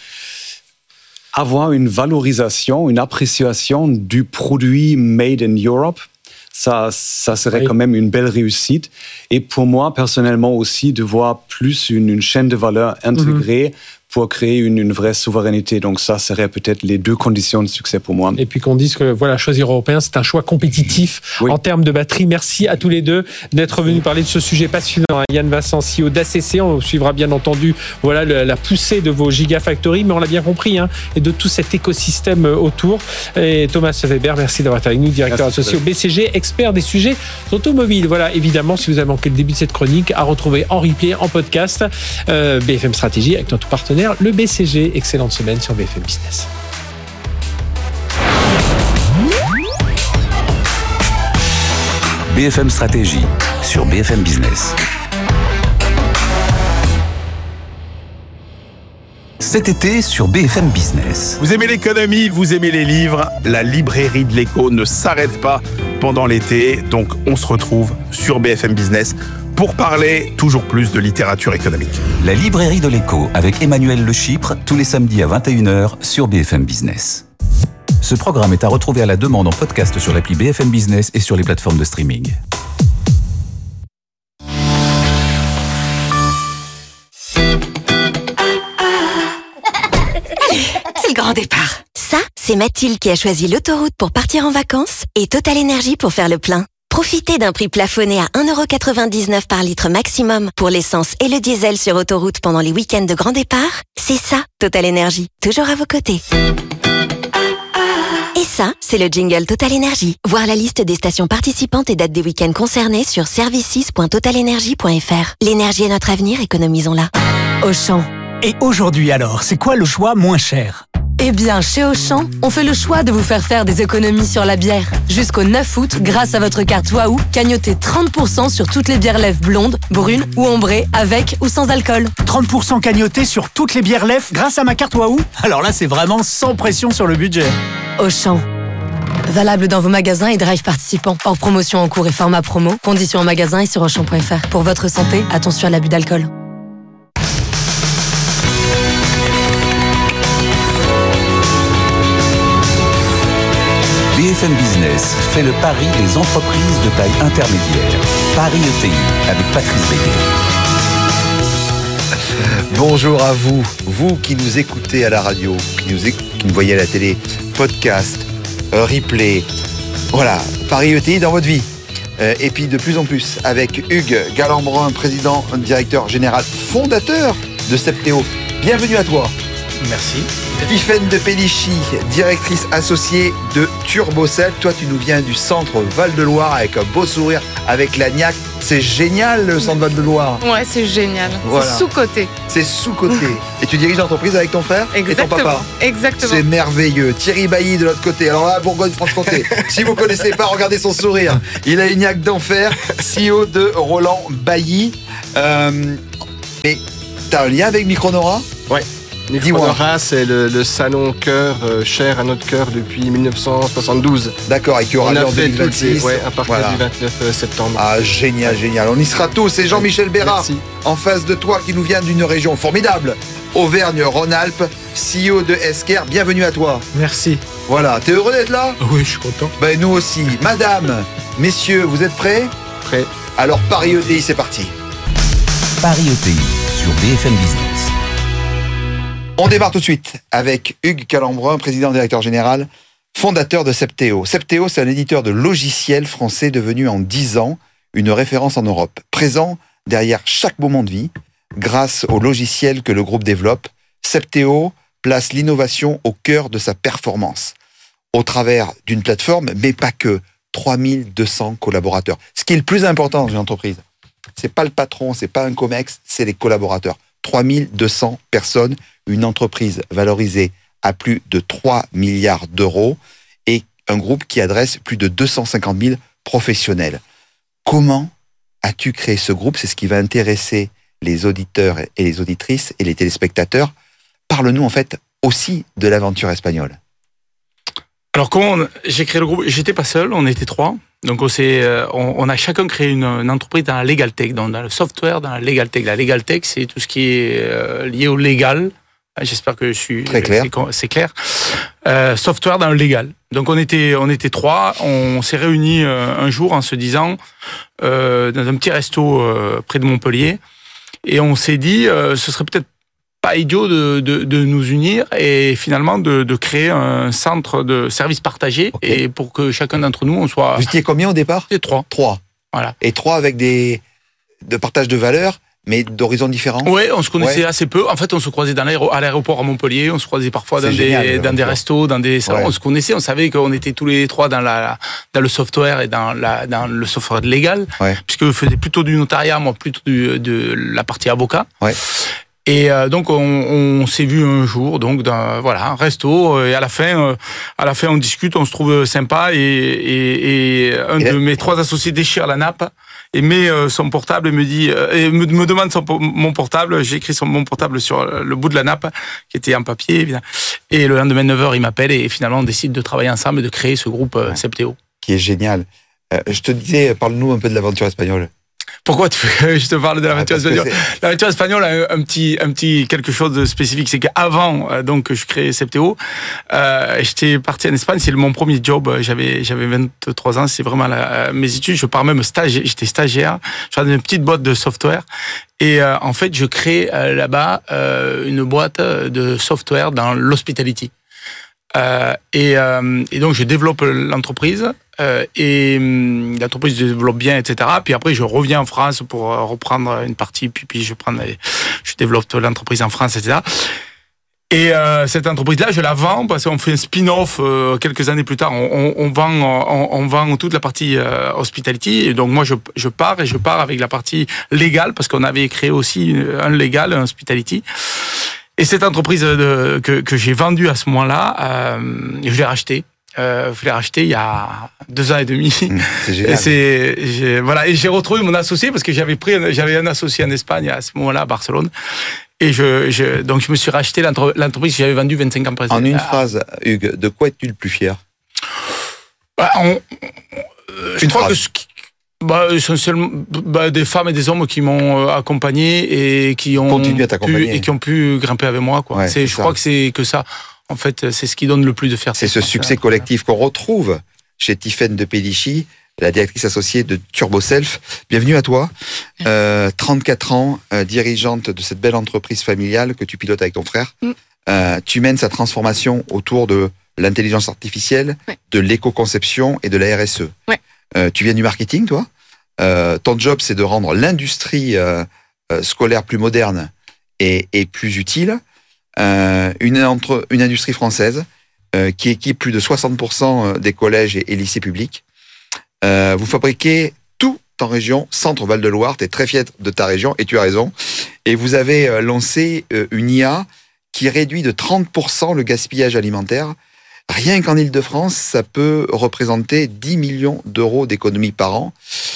avoir une valorisation, une appréciation du produit made in Europe. Ça, ça serait oui. quand même une belle réussite. Et pour moi, personnellement aussi, de voir plus une, une chaîne de valeur intégrée mm-hmm. pour créer une, une vraie souveraineté. Donc ça serait peut-être les deux conditions de succès pour moi. Et puis qu'on dise que voilà, choisir européen, c'est un choix compétitif oui. en termes de batterie. Merci à tous les deux d'être venus parler de ce sujet passionnant. Yann Vincent, C E O d'A C C, on suivra bien entendu voilà, le, la poussée de vos gigafactories, mais on l'a bien compris, hein, et de tout cet écosystème autour. Et Thomas Weber, merci d'avoir été avec nous, directeur merci associé au B C G, expert des sujets automobiles. Voilà, évidemment, si vous avez manqué le début de cette chronique, à retrouver en replay, en podcast, euh, B F M Stratégie avec notre partenaire le B C G. Excellente semaine sur B F M Business. B F M Stratégie sur B F M Business. Cet été sur B F M Business. Vous aimez l'économie, vous aimez les livres, la librairie de l'écho ne s'arrête pas pendant l'été, donc on se retrouve sur B F M Business pour parler toujours plus de littérature économique. La librairie de l'écho avec Emmanuel Le Chypre, tous les samedis à vingt et une heures sur B F M Business. Ce programme est à retrouver à la demande en podcast sur l'appli B F M Business et sur les plateformes de streaming. C'est le grand départ. Ça, c'est Mathilde qui a choisi l'autoroute pour partir en vacances et Total Energy pour faire le plein. Profitez d'un prix plafonné à un euro quatre-vingt-dix-neuf par litre maximum pour l'essence et le diesel sur autoroute pendant les week-ends de grand départ. C'est ça, Total Energy. Toujours à vos côtés. Et ça, c'est le jingle Total Energy. Voir la liste des stations participantes et dates des week-ends concernés sur services point total energy point f r. L'énergie est notre avenir, économisons-la. Auchan. Et aujourd'hui alors, c'est quoi le choix moins cher ? Eh bien, chez Auchan, on fait le choix de vous faire faire des économies sur la bière. Jusqu'au neuf août, grâce à votre carte Waouh, cagnotez trente pour cent sur toutes les bières lèvres blondes, brunes ou ambrées, avec ou sans alcool. trente pour cent cagnotés sur toutes les bières lèvres grâce à ma carte Waouh. Alors là, c'est vraiment sans pression sur le budget. Auchan. Valable dans vos magasins et drive participants. Hors promotion en cours et format promo. Conditions en magasin et sur auchan point f r. Pour votre santé, attention à l'abus d'alcool. B F M Business fait le pari des entreprises de taille intermédiaire. Paris E T I avec Patrice Béguet. Bonjour à vous, vous qui nous écoutez à la radio, qui nous, éc- qui nous voyez à la télé, podcast, euh, replay. Voilà, Paris E T I dans votre vie. Euh, et puis de plus en plus avec Hugues Galambrin, président, directeur général, fondateur de Septéo. Bienvenue à toi. Merci. Tiffaine de Pellichy, directrice associée de TurboCell. Toi, tu nous viens du centre Val-de-Loire avec un beau sourire, avec la niaque. C'est génial, le centre Val-de-Loire. Ouais, c'est génial. Voilà. C'est sous-côté. C'est sous-côté. Et tu diriges l'entreprise avec ton frère Exactement. et ton papa. Exactement. C'est merveilleux. Thierry Bailly de l'autre côté. Alors là, Bourgogne-Franche-Comté. Si vous connaissez pas, regardez son sourire. Il a une niaque d'enfer. C E O de Roland Bailly. Euh, mais t'as un lien avec Micronora ? Ouais. Micronora, c'est le, le salon cœur euh, cher à notre cœur depuis dix-neuf cent soixante-douze. D'accord, et qui aura lieu en deux mille vingt-six. Ouais, à partir Voilà. du vingt-neuf septembre. Ah, génial, génial. On y sera tous. Et Jean-Michel Bérat, Merci. en face de toi, qui nous vient d'une région formidable, Auvergne-Rhône-Alpes, C E O de Esker. Bienvenue à toi. Merci. Voilà, t'es heureux d'être là ? Oui, je suis content. Ben, nous aussi. Madame, messieurs, vous êtes prêts ? Prêt. Alors, Paris E T I, c'est parti. Paris E T I sur B F M Business. On démarre tout de suite avec Hugues Calambrin, président directeur général, fondateur de Septéo. Septéo, c'est un éditeur de logiciels français devenu en dix ans une référence en Europe. Présent derrière chaque moment de vie, grâce aux logiciels que le groupe développe, Septéo place l'innovation au cœur de sa performance. Au travers d'une plateforme, mais pas que, trois mille deux cents collaborateurs. Ce qui est le plus important dans une entreprise, c'est pas le patron, c'est pas un comex, c'est les collaborateurs. trois mille deux cents personnes, une entreprise valorisée à plus de trois milliards d'euros et un groupe qui adresse plus de deux cent cinquante mille professionnels. Comment as-tu créé ce groupe ? C'est ce qui va intéresser les auditeurs et les auditrices et les téléspectateurs. Parle-nous en fait aussi de l'aventure espagnole. Alors comment on- j'ai créé le groupe ? J'étais pas seul, on était trois. Donc on, s'est, euh, on, on a chacun créé une, une entreprise dans la legal tech, dans, dans le software, dans la legal tech. La legal tech, c'est tout ce qui est euh, lié au légal. J'espère que je suis Très clair. C'est, c'est clair. Euh, software dans le légal. Donc on était, on était trois. On s'est réunis euh, un jour en se disant euh, dans un petit resto euh, près de Montpellier, et on s'est dit euh, ce serait peut-être pas idiot de, de, de nous unir et finalement de, de créer un centre de services partagés et pour que chacun d'entre nous on soit. Vous étiez combien au départ ? C'était trois. Trois. Voilà. Et trois avec des de partage de valeurs, mais d'horizons différents. Ouais, on se connaissait Ouais. assez peu. En fait, on se croisait dans l'aéro- à l'aéroport à Montpellier, on se croisait parfois dans C'est des, génial, dans des l'aventure. restos, dans des salons. Ouais. On se connaissait, on savait qu'on était tous les trois dans, la, dans le software et dans, la, dans le software légal, Ouais. puisque je faisais plutôt du notariat, moi plutôt du, de la partie avocat. Ouais. Et euh, donc on, on s'est vu un jour, donc dans voilà un resto, euh, et à la fin, euh, à la fin on discute, on se trouve sympa, et, et, et un Et là- de mes trois associés déchire la nappe et met euh, son portable et me dit euh, et me, me demande son, po- mon portable. J'ai écrit son mon portable sur le bout de la nappe qui était en papier, évidemment. Et le lendemain neuf heures, il m'appelle et finalement on décide de travailler ensemble et de créer ce groupe euh, Septéo. Qui est génial. Euh, je te disais, parle-nous un peu de l'aventure espagnole. Pourquoi tu veux que je te parle de l'aventure Ah, parce que espagnole? L'aventure espagnole a un, un petit, un petit quelque chose de spécifique, c'est qu'avant euh, donc que je crée Septéo, euh, j'étais parti en Espagne, c'est mon premier job. J'avais, j'avais vingt-trois ans, c'est vraiment la, mes études. Je pars même stagiaire, j'étais stagiaire. Je faisais une petite boîte de software. Et euh, en fait, je crée euh, là-bas euh, une boîte de software dans l'hospitality. Euh, et, euh, et donc je développe l'entreprise euh, et euh, l'entreprise se développe bien, et cetera. Puis après je reviens en France pour euh, reprendre une partie, puis, puis je prends, je développe l'entreprise en France, et cetera. Et euh, cette entreprise-là, je la vends parce qu'on fait un spin-off euh, quelques années plus tard. On, on, on vend, on, on vend toute la partie euh, hospitality. Et donc moi, je, je pars et je pars avec la partie légale parce qu'on avait créé aussi un légal, un hospitality. Et cette entreprise de, que, que j'ai vendue à ce moment-là, euh, je l'ai rachetée. Euh, je l'ai rachetée il y a deux ans et demi. Mmh, c'est génial. Et c'est, j'ai, voilà, et j'ai retrouvé mon associé parce que j'avais pris, j'avais un associé en Espagne à ce moment-là, à Barcelone. Et je, je, donc je me suis racheté l'entreprise que j'avais vendue vingt-cinq ans précédemment. En une phrase, Hugues, de quoi es-tu le plus fier? Bah, on, euh, je Une crois phrase. que ce qui- bah, essentiellement, bah, des femmes et des hommes qui m'ont euh, accompagné et qui ont Continue à t'accompagner. pu, et qui ont pu grimper avec moi, quoi. Ouais, c'est, c'est je ça. crois que c'est que ça. En fait, c'est ce qui donne le plus de fierté. C'est ce succès collectif qu'on retrouve chez Tiffaine de Pellichy, la directrice associée de TurboSelf. Bienvenue à toi. Euh, trente-quatre ans, euh, dirigeante de cette belle entreprise familiale que tu pilotes avec ton frère. Mm. Euh, tu mènes sa transformation autour de l'intelligence artificielle, Ouais. de l'éco-conception et de la R S E. Ouais. Euh, tu viens du marketing, toi. Euh, ton job, c'est de rendre l'industrie euh, euh, scolaire plus moderne et, et plus utile. euh, une, entre, une industrie française euh, qui équipe plus de soixante pour cent des collèges et, et lycées publics. Euh, vous fabriquez tout en région Centre-Val de Loire. Tu es très fier de ta région et tu as raison. Et vous avez euh, lancé euh, une I A qui réduit de trente pour cent le gaspillage alimentaire. Rien qu'en Ile-de-France, ça peut représenter dix millions d'euros d'économies par an.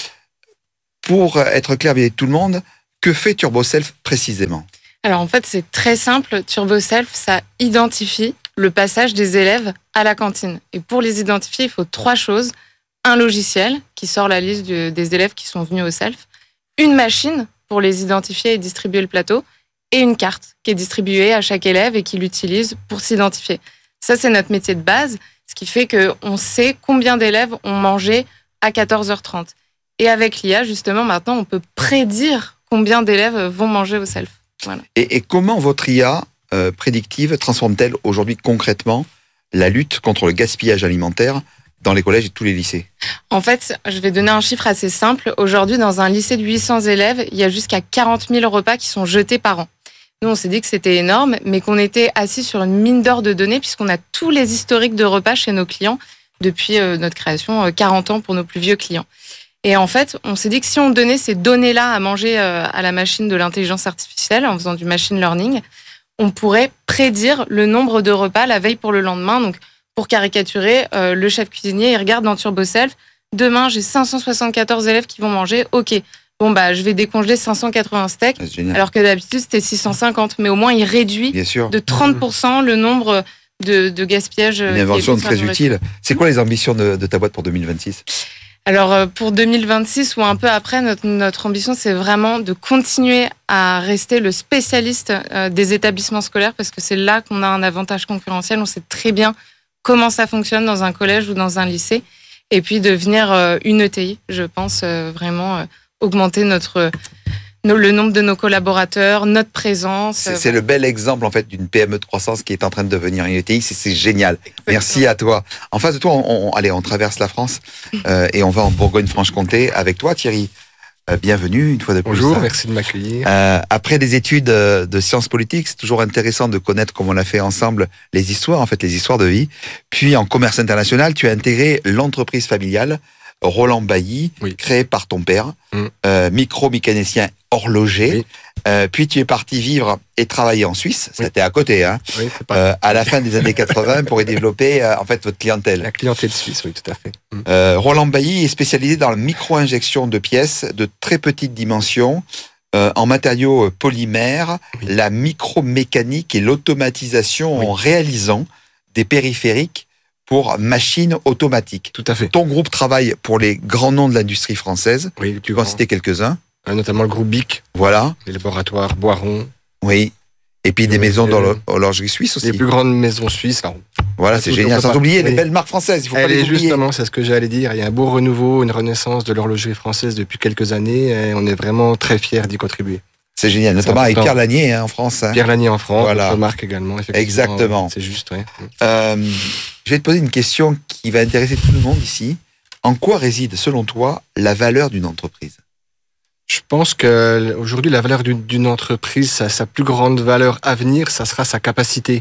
Pour être clair avec tout le monde, que fait TurboSelf précisément ? Alors en fait, c'est très simple. TurboSelf, ça identifie le passage des élèves à la cantine. Et pour les identifier, il faut trois choses. Un logiciel qui sort la liste du, des élèves qui sont venus au self, une machine pour les identifier et distribuer le plateau, et une carte qui est distribuée à chaque élève et qui l'utilise pour s'identifier. Ça, c'est notre métier de base, ce qui fait qu'on sait combien d'élèves ont mangé à quatorze heures trente. Et avec l'I A, justement, maintenant, on peut prédire combien d'élèves vont manger au self. Voilà. Et, et comment votre I A euh, prédictive transforme-t-elle aujourd'hui concrètement la lutte contre le gaspillage alimentaire dans les collèges et tous les lycées ? En fait, je vais donner un chiffre assez simple. Aujourd'hui, dans un lycée de huit cents élèves, il y a jusqu'à quarante mille repas qui sont jetés par an. Nous, on s'est dit que c'était énorme, mais qu'on était assis sur une mine d'or de données puisqu'on a tous les historiques de repas chez nos clients depuis euh, notre création, euh, quarante ans pour nos plus vieux clients. Et en fait, on s'est dit que si on donnait ces données-là à manger euh, à la machine de l'intelligence artificielle en faisant du machine learning, on pourrait prédire le nombre de repas la veille pour le lendemain. Donc, pour caricaturer, euh, le chef cuisinier, il regarde dans TurboSelf, demain, j'ai cinq cent soixante-quatorze élèves qui vont manger, ok. Bon, bah, je vais décongeler cinq cent quatre-vingts steaks, alors que d'habitude, c'était six cent cinquante. Mais au moins, il réduit de trente pour cent le nombre de, de gaspillage. Une invention très utile. C'est quoi les ambitions de, de ta boîte pour deux mille vingt-six ? Alors, pour deux mille vingt-six ou un peu après, notre, notre ambition, c'est vraiment de continuer à rester le spécialiste des établissements scolaires, parce que c'est là qu'on a un avantage concurrentiel. On sait très bien comment ça fonctionne dans un collège ou dans un lycée. Et puis, devenir une E T I, je pense, vraiment augmenter notre, le nombre de nos collaborateurs, notre présence. C'est, c'est le bel exemple en fait d'une P M E de croissance qui est en train de devenir une E T I. C'est, c'est génial. Merci à toi. En face de toi, on, on, allez, on traverse la France euh, et on va en Bourgogne-Franche-Comté avec toi, Thierry. Euh, bienvenue une fois de plus. Bonjour, merci de m'accueillir. Euh, après des études de sciences politiques, c'est toujours intéressant de connaître, comme on l'a fait ensemble, les histoires, en fait, les histoires de vie. Puis en commerce international, tu as intégré l'entreprise familiale Roland Bailly, oui. créé par ton père, mmh. euh, micro-mécanicien horloger. Oui. Euh, puis tu es parti vivre et travailler en Suisse. Oui. C'était à côté, hein. Oui, c'est pas... euh, à la fin des années quatre-vingts pour y développer euh, en fait votre clientèle. La clientèle suisse, oui, tout à fait. Mmh. Euh, Roland Bailly est spécialisé dans la micro-injection de pièces de très petite dimension euh, en matériaux polymères, oui. la micromécanique et l'automatisation oui. en réalisant des périphériques pour machines automatiques. Tout à fait. Ton groupe travaille pour les grands noms de l'industrie française. Oui, tu peux en citer quelques-uns. Euh, notamment le groupe B I C. Voilà. Les laboratoires Boiron. Oui. Et puis des maisons d'horlogerie suisse aussi. Les plus grandes maisons suisses. Alors, voilà, c'est génial. Sans oublier oui. les belles marques françaises. Il faut pas les oublier. Justement, c'est ce que j'allais dire. Il y a un beau renouveau, une renaissance de l'horlogerie française depuis quelques années et on est vraiment très fiers d'y contribuer. C'est génial, notamment avec Pierre Lanier hein, en France. Hein. Pierre Lanier en France, voilà. Notre marque également. Exactement. C'est juste, oui. Euh, je vais te poser une question qui va intéresser tout le monde ici. En quoi réside, selon toi, la valeur d'une entreprise ? Je pense qu'aujourd'hui, la valeur d'une, d'une entreprise, sa, sa plus grande valeur à venir, ça sera sa capacité.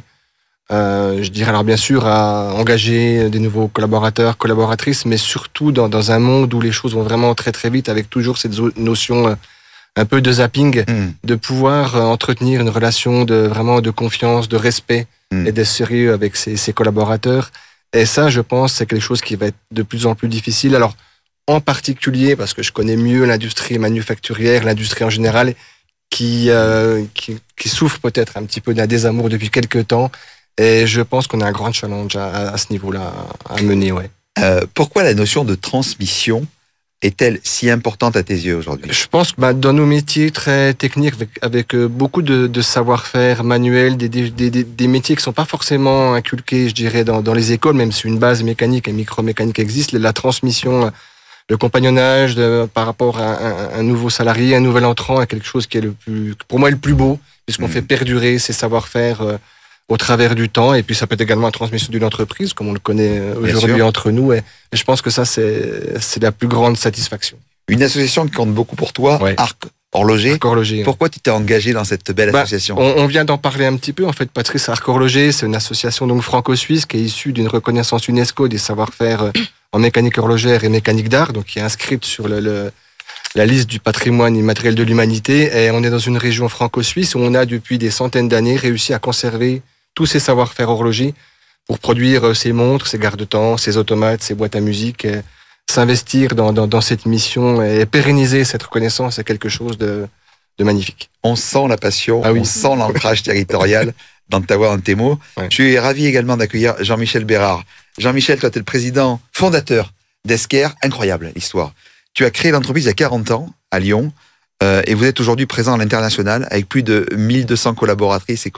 Euh, je dirais alors bien sûr à engager des nouveaux collaborateurs, collaboratrices, mais surtout dans, dans un monde où les choses vont vraiment très très vite, avec toujours cette notion... Euh, un peu de zapping, mmh. de pouvoir entretenir une relation de vraiment de confiance, de respect mmh. et de sérieux avec ses, ses collaborateurs. Et ça, je pense, c'est quelque chose qui va être de plus en plus difficile. Alors, en particulier, parce que je connais mieux l'industrie manufacturière, l'industrie en général, qui, euh, qui, qui souffre peut-être un petit peu d'un désamour depuis quelques temps. Et je pense qu'on a un grand challenge à, à ce niveau-là à mener, ouais. Euh, pourquoi la notion de transmission est-elle si importante à tes yeux aujourd'hui ? Je pense que bah, dans nos métiers très techniques, avec, avec beaucoup de, de savoir-faire manuel, des, des, des, des métiers qui ne sont pas forcément inculqués, je dirais, dans, dans les écoles, même si une base mécanique et micromécanique existe, la transmission, le compagnonnage de, par rapport à un, un nouveau salarié, un nouvel entrant, est quelque chose qui est le plus, pour moi le plus beau, puisqu'on mmh. fait perdurer ces savoir-faire euh, au travers du temps, et puis ça peut être également la transmission d'une entreprise, comme on le connaît aujourd'hui entre nous, et, et je pense que ça, c'est, c'est la plus grande satisfaction. Une association qui compte beaucoup pour toi, ouais. Arc Horloger. Arc Horloger. Pourquoi tu t'es engagé dans cette belle Bah, association? on, on vient d'en parler un petit peu. En fait, Patrice, Arc Horloger, c'est une association donc franco-suisse qui est issue d'une reconnaissance UNESCO des savoir-faire euh, en mécanique horlogère et mécanique d'art, donc qui est inscrite sur le, le, la liste du patrimoine immatériel de l'humanité. Et on est dans une région franco-suisse où on a depuis des centaines d'années réussi à conserver tous ces savoir-faire horlogers pour produire ces montres, ces garde-temps, ces automates, ces boîtes à musique. Et s'investir dans, dans, dans cette mission et pérenniser cette reconnaissance est quelque chose de, de magnifique. On sent la passion, Ah oui. on sent l'ancrage territorial dans ta voix, dans tes mots. Ouais. Je suis ravi également d'accueillir Jean-Michel Bérard. Jean-Michel, toi, tu es le président fondateur d'Esker. Incroyable l'histoire. Tu as créé l'entreprise il y a quarante ans à Lyon euh, et vous êtes aujourd'hui présent à l'international avec plus de mille deux cents collaboratrices et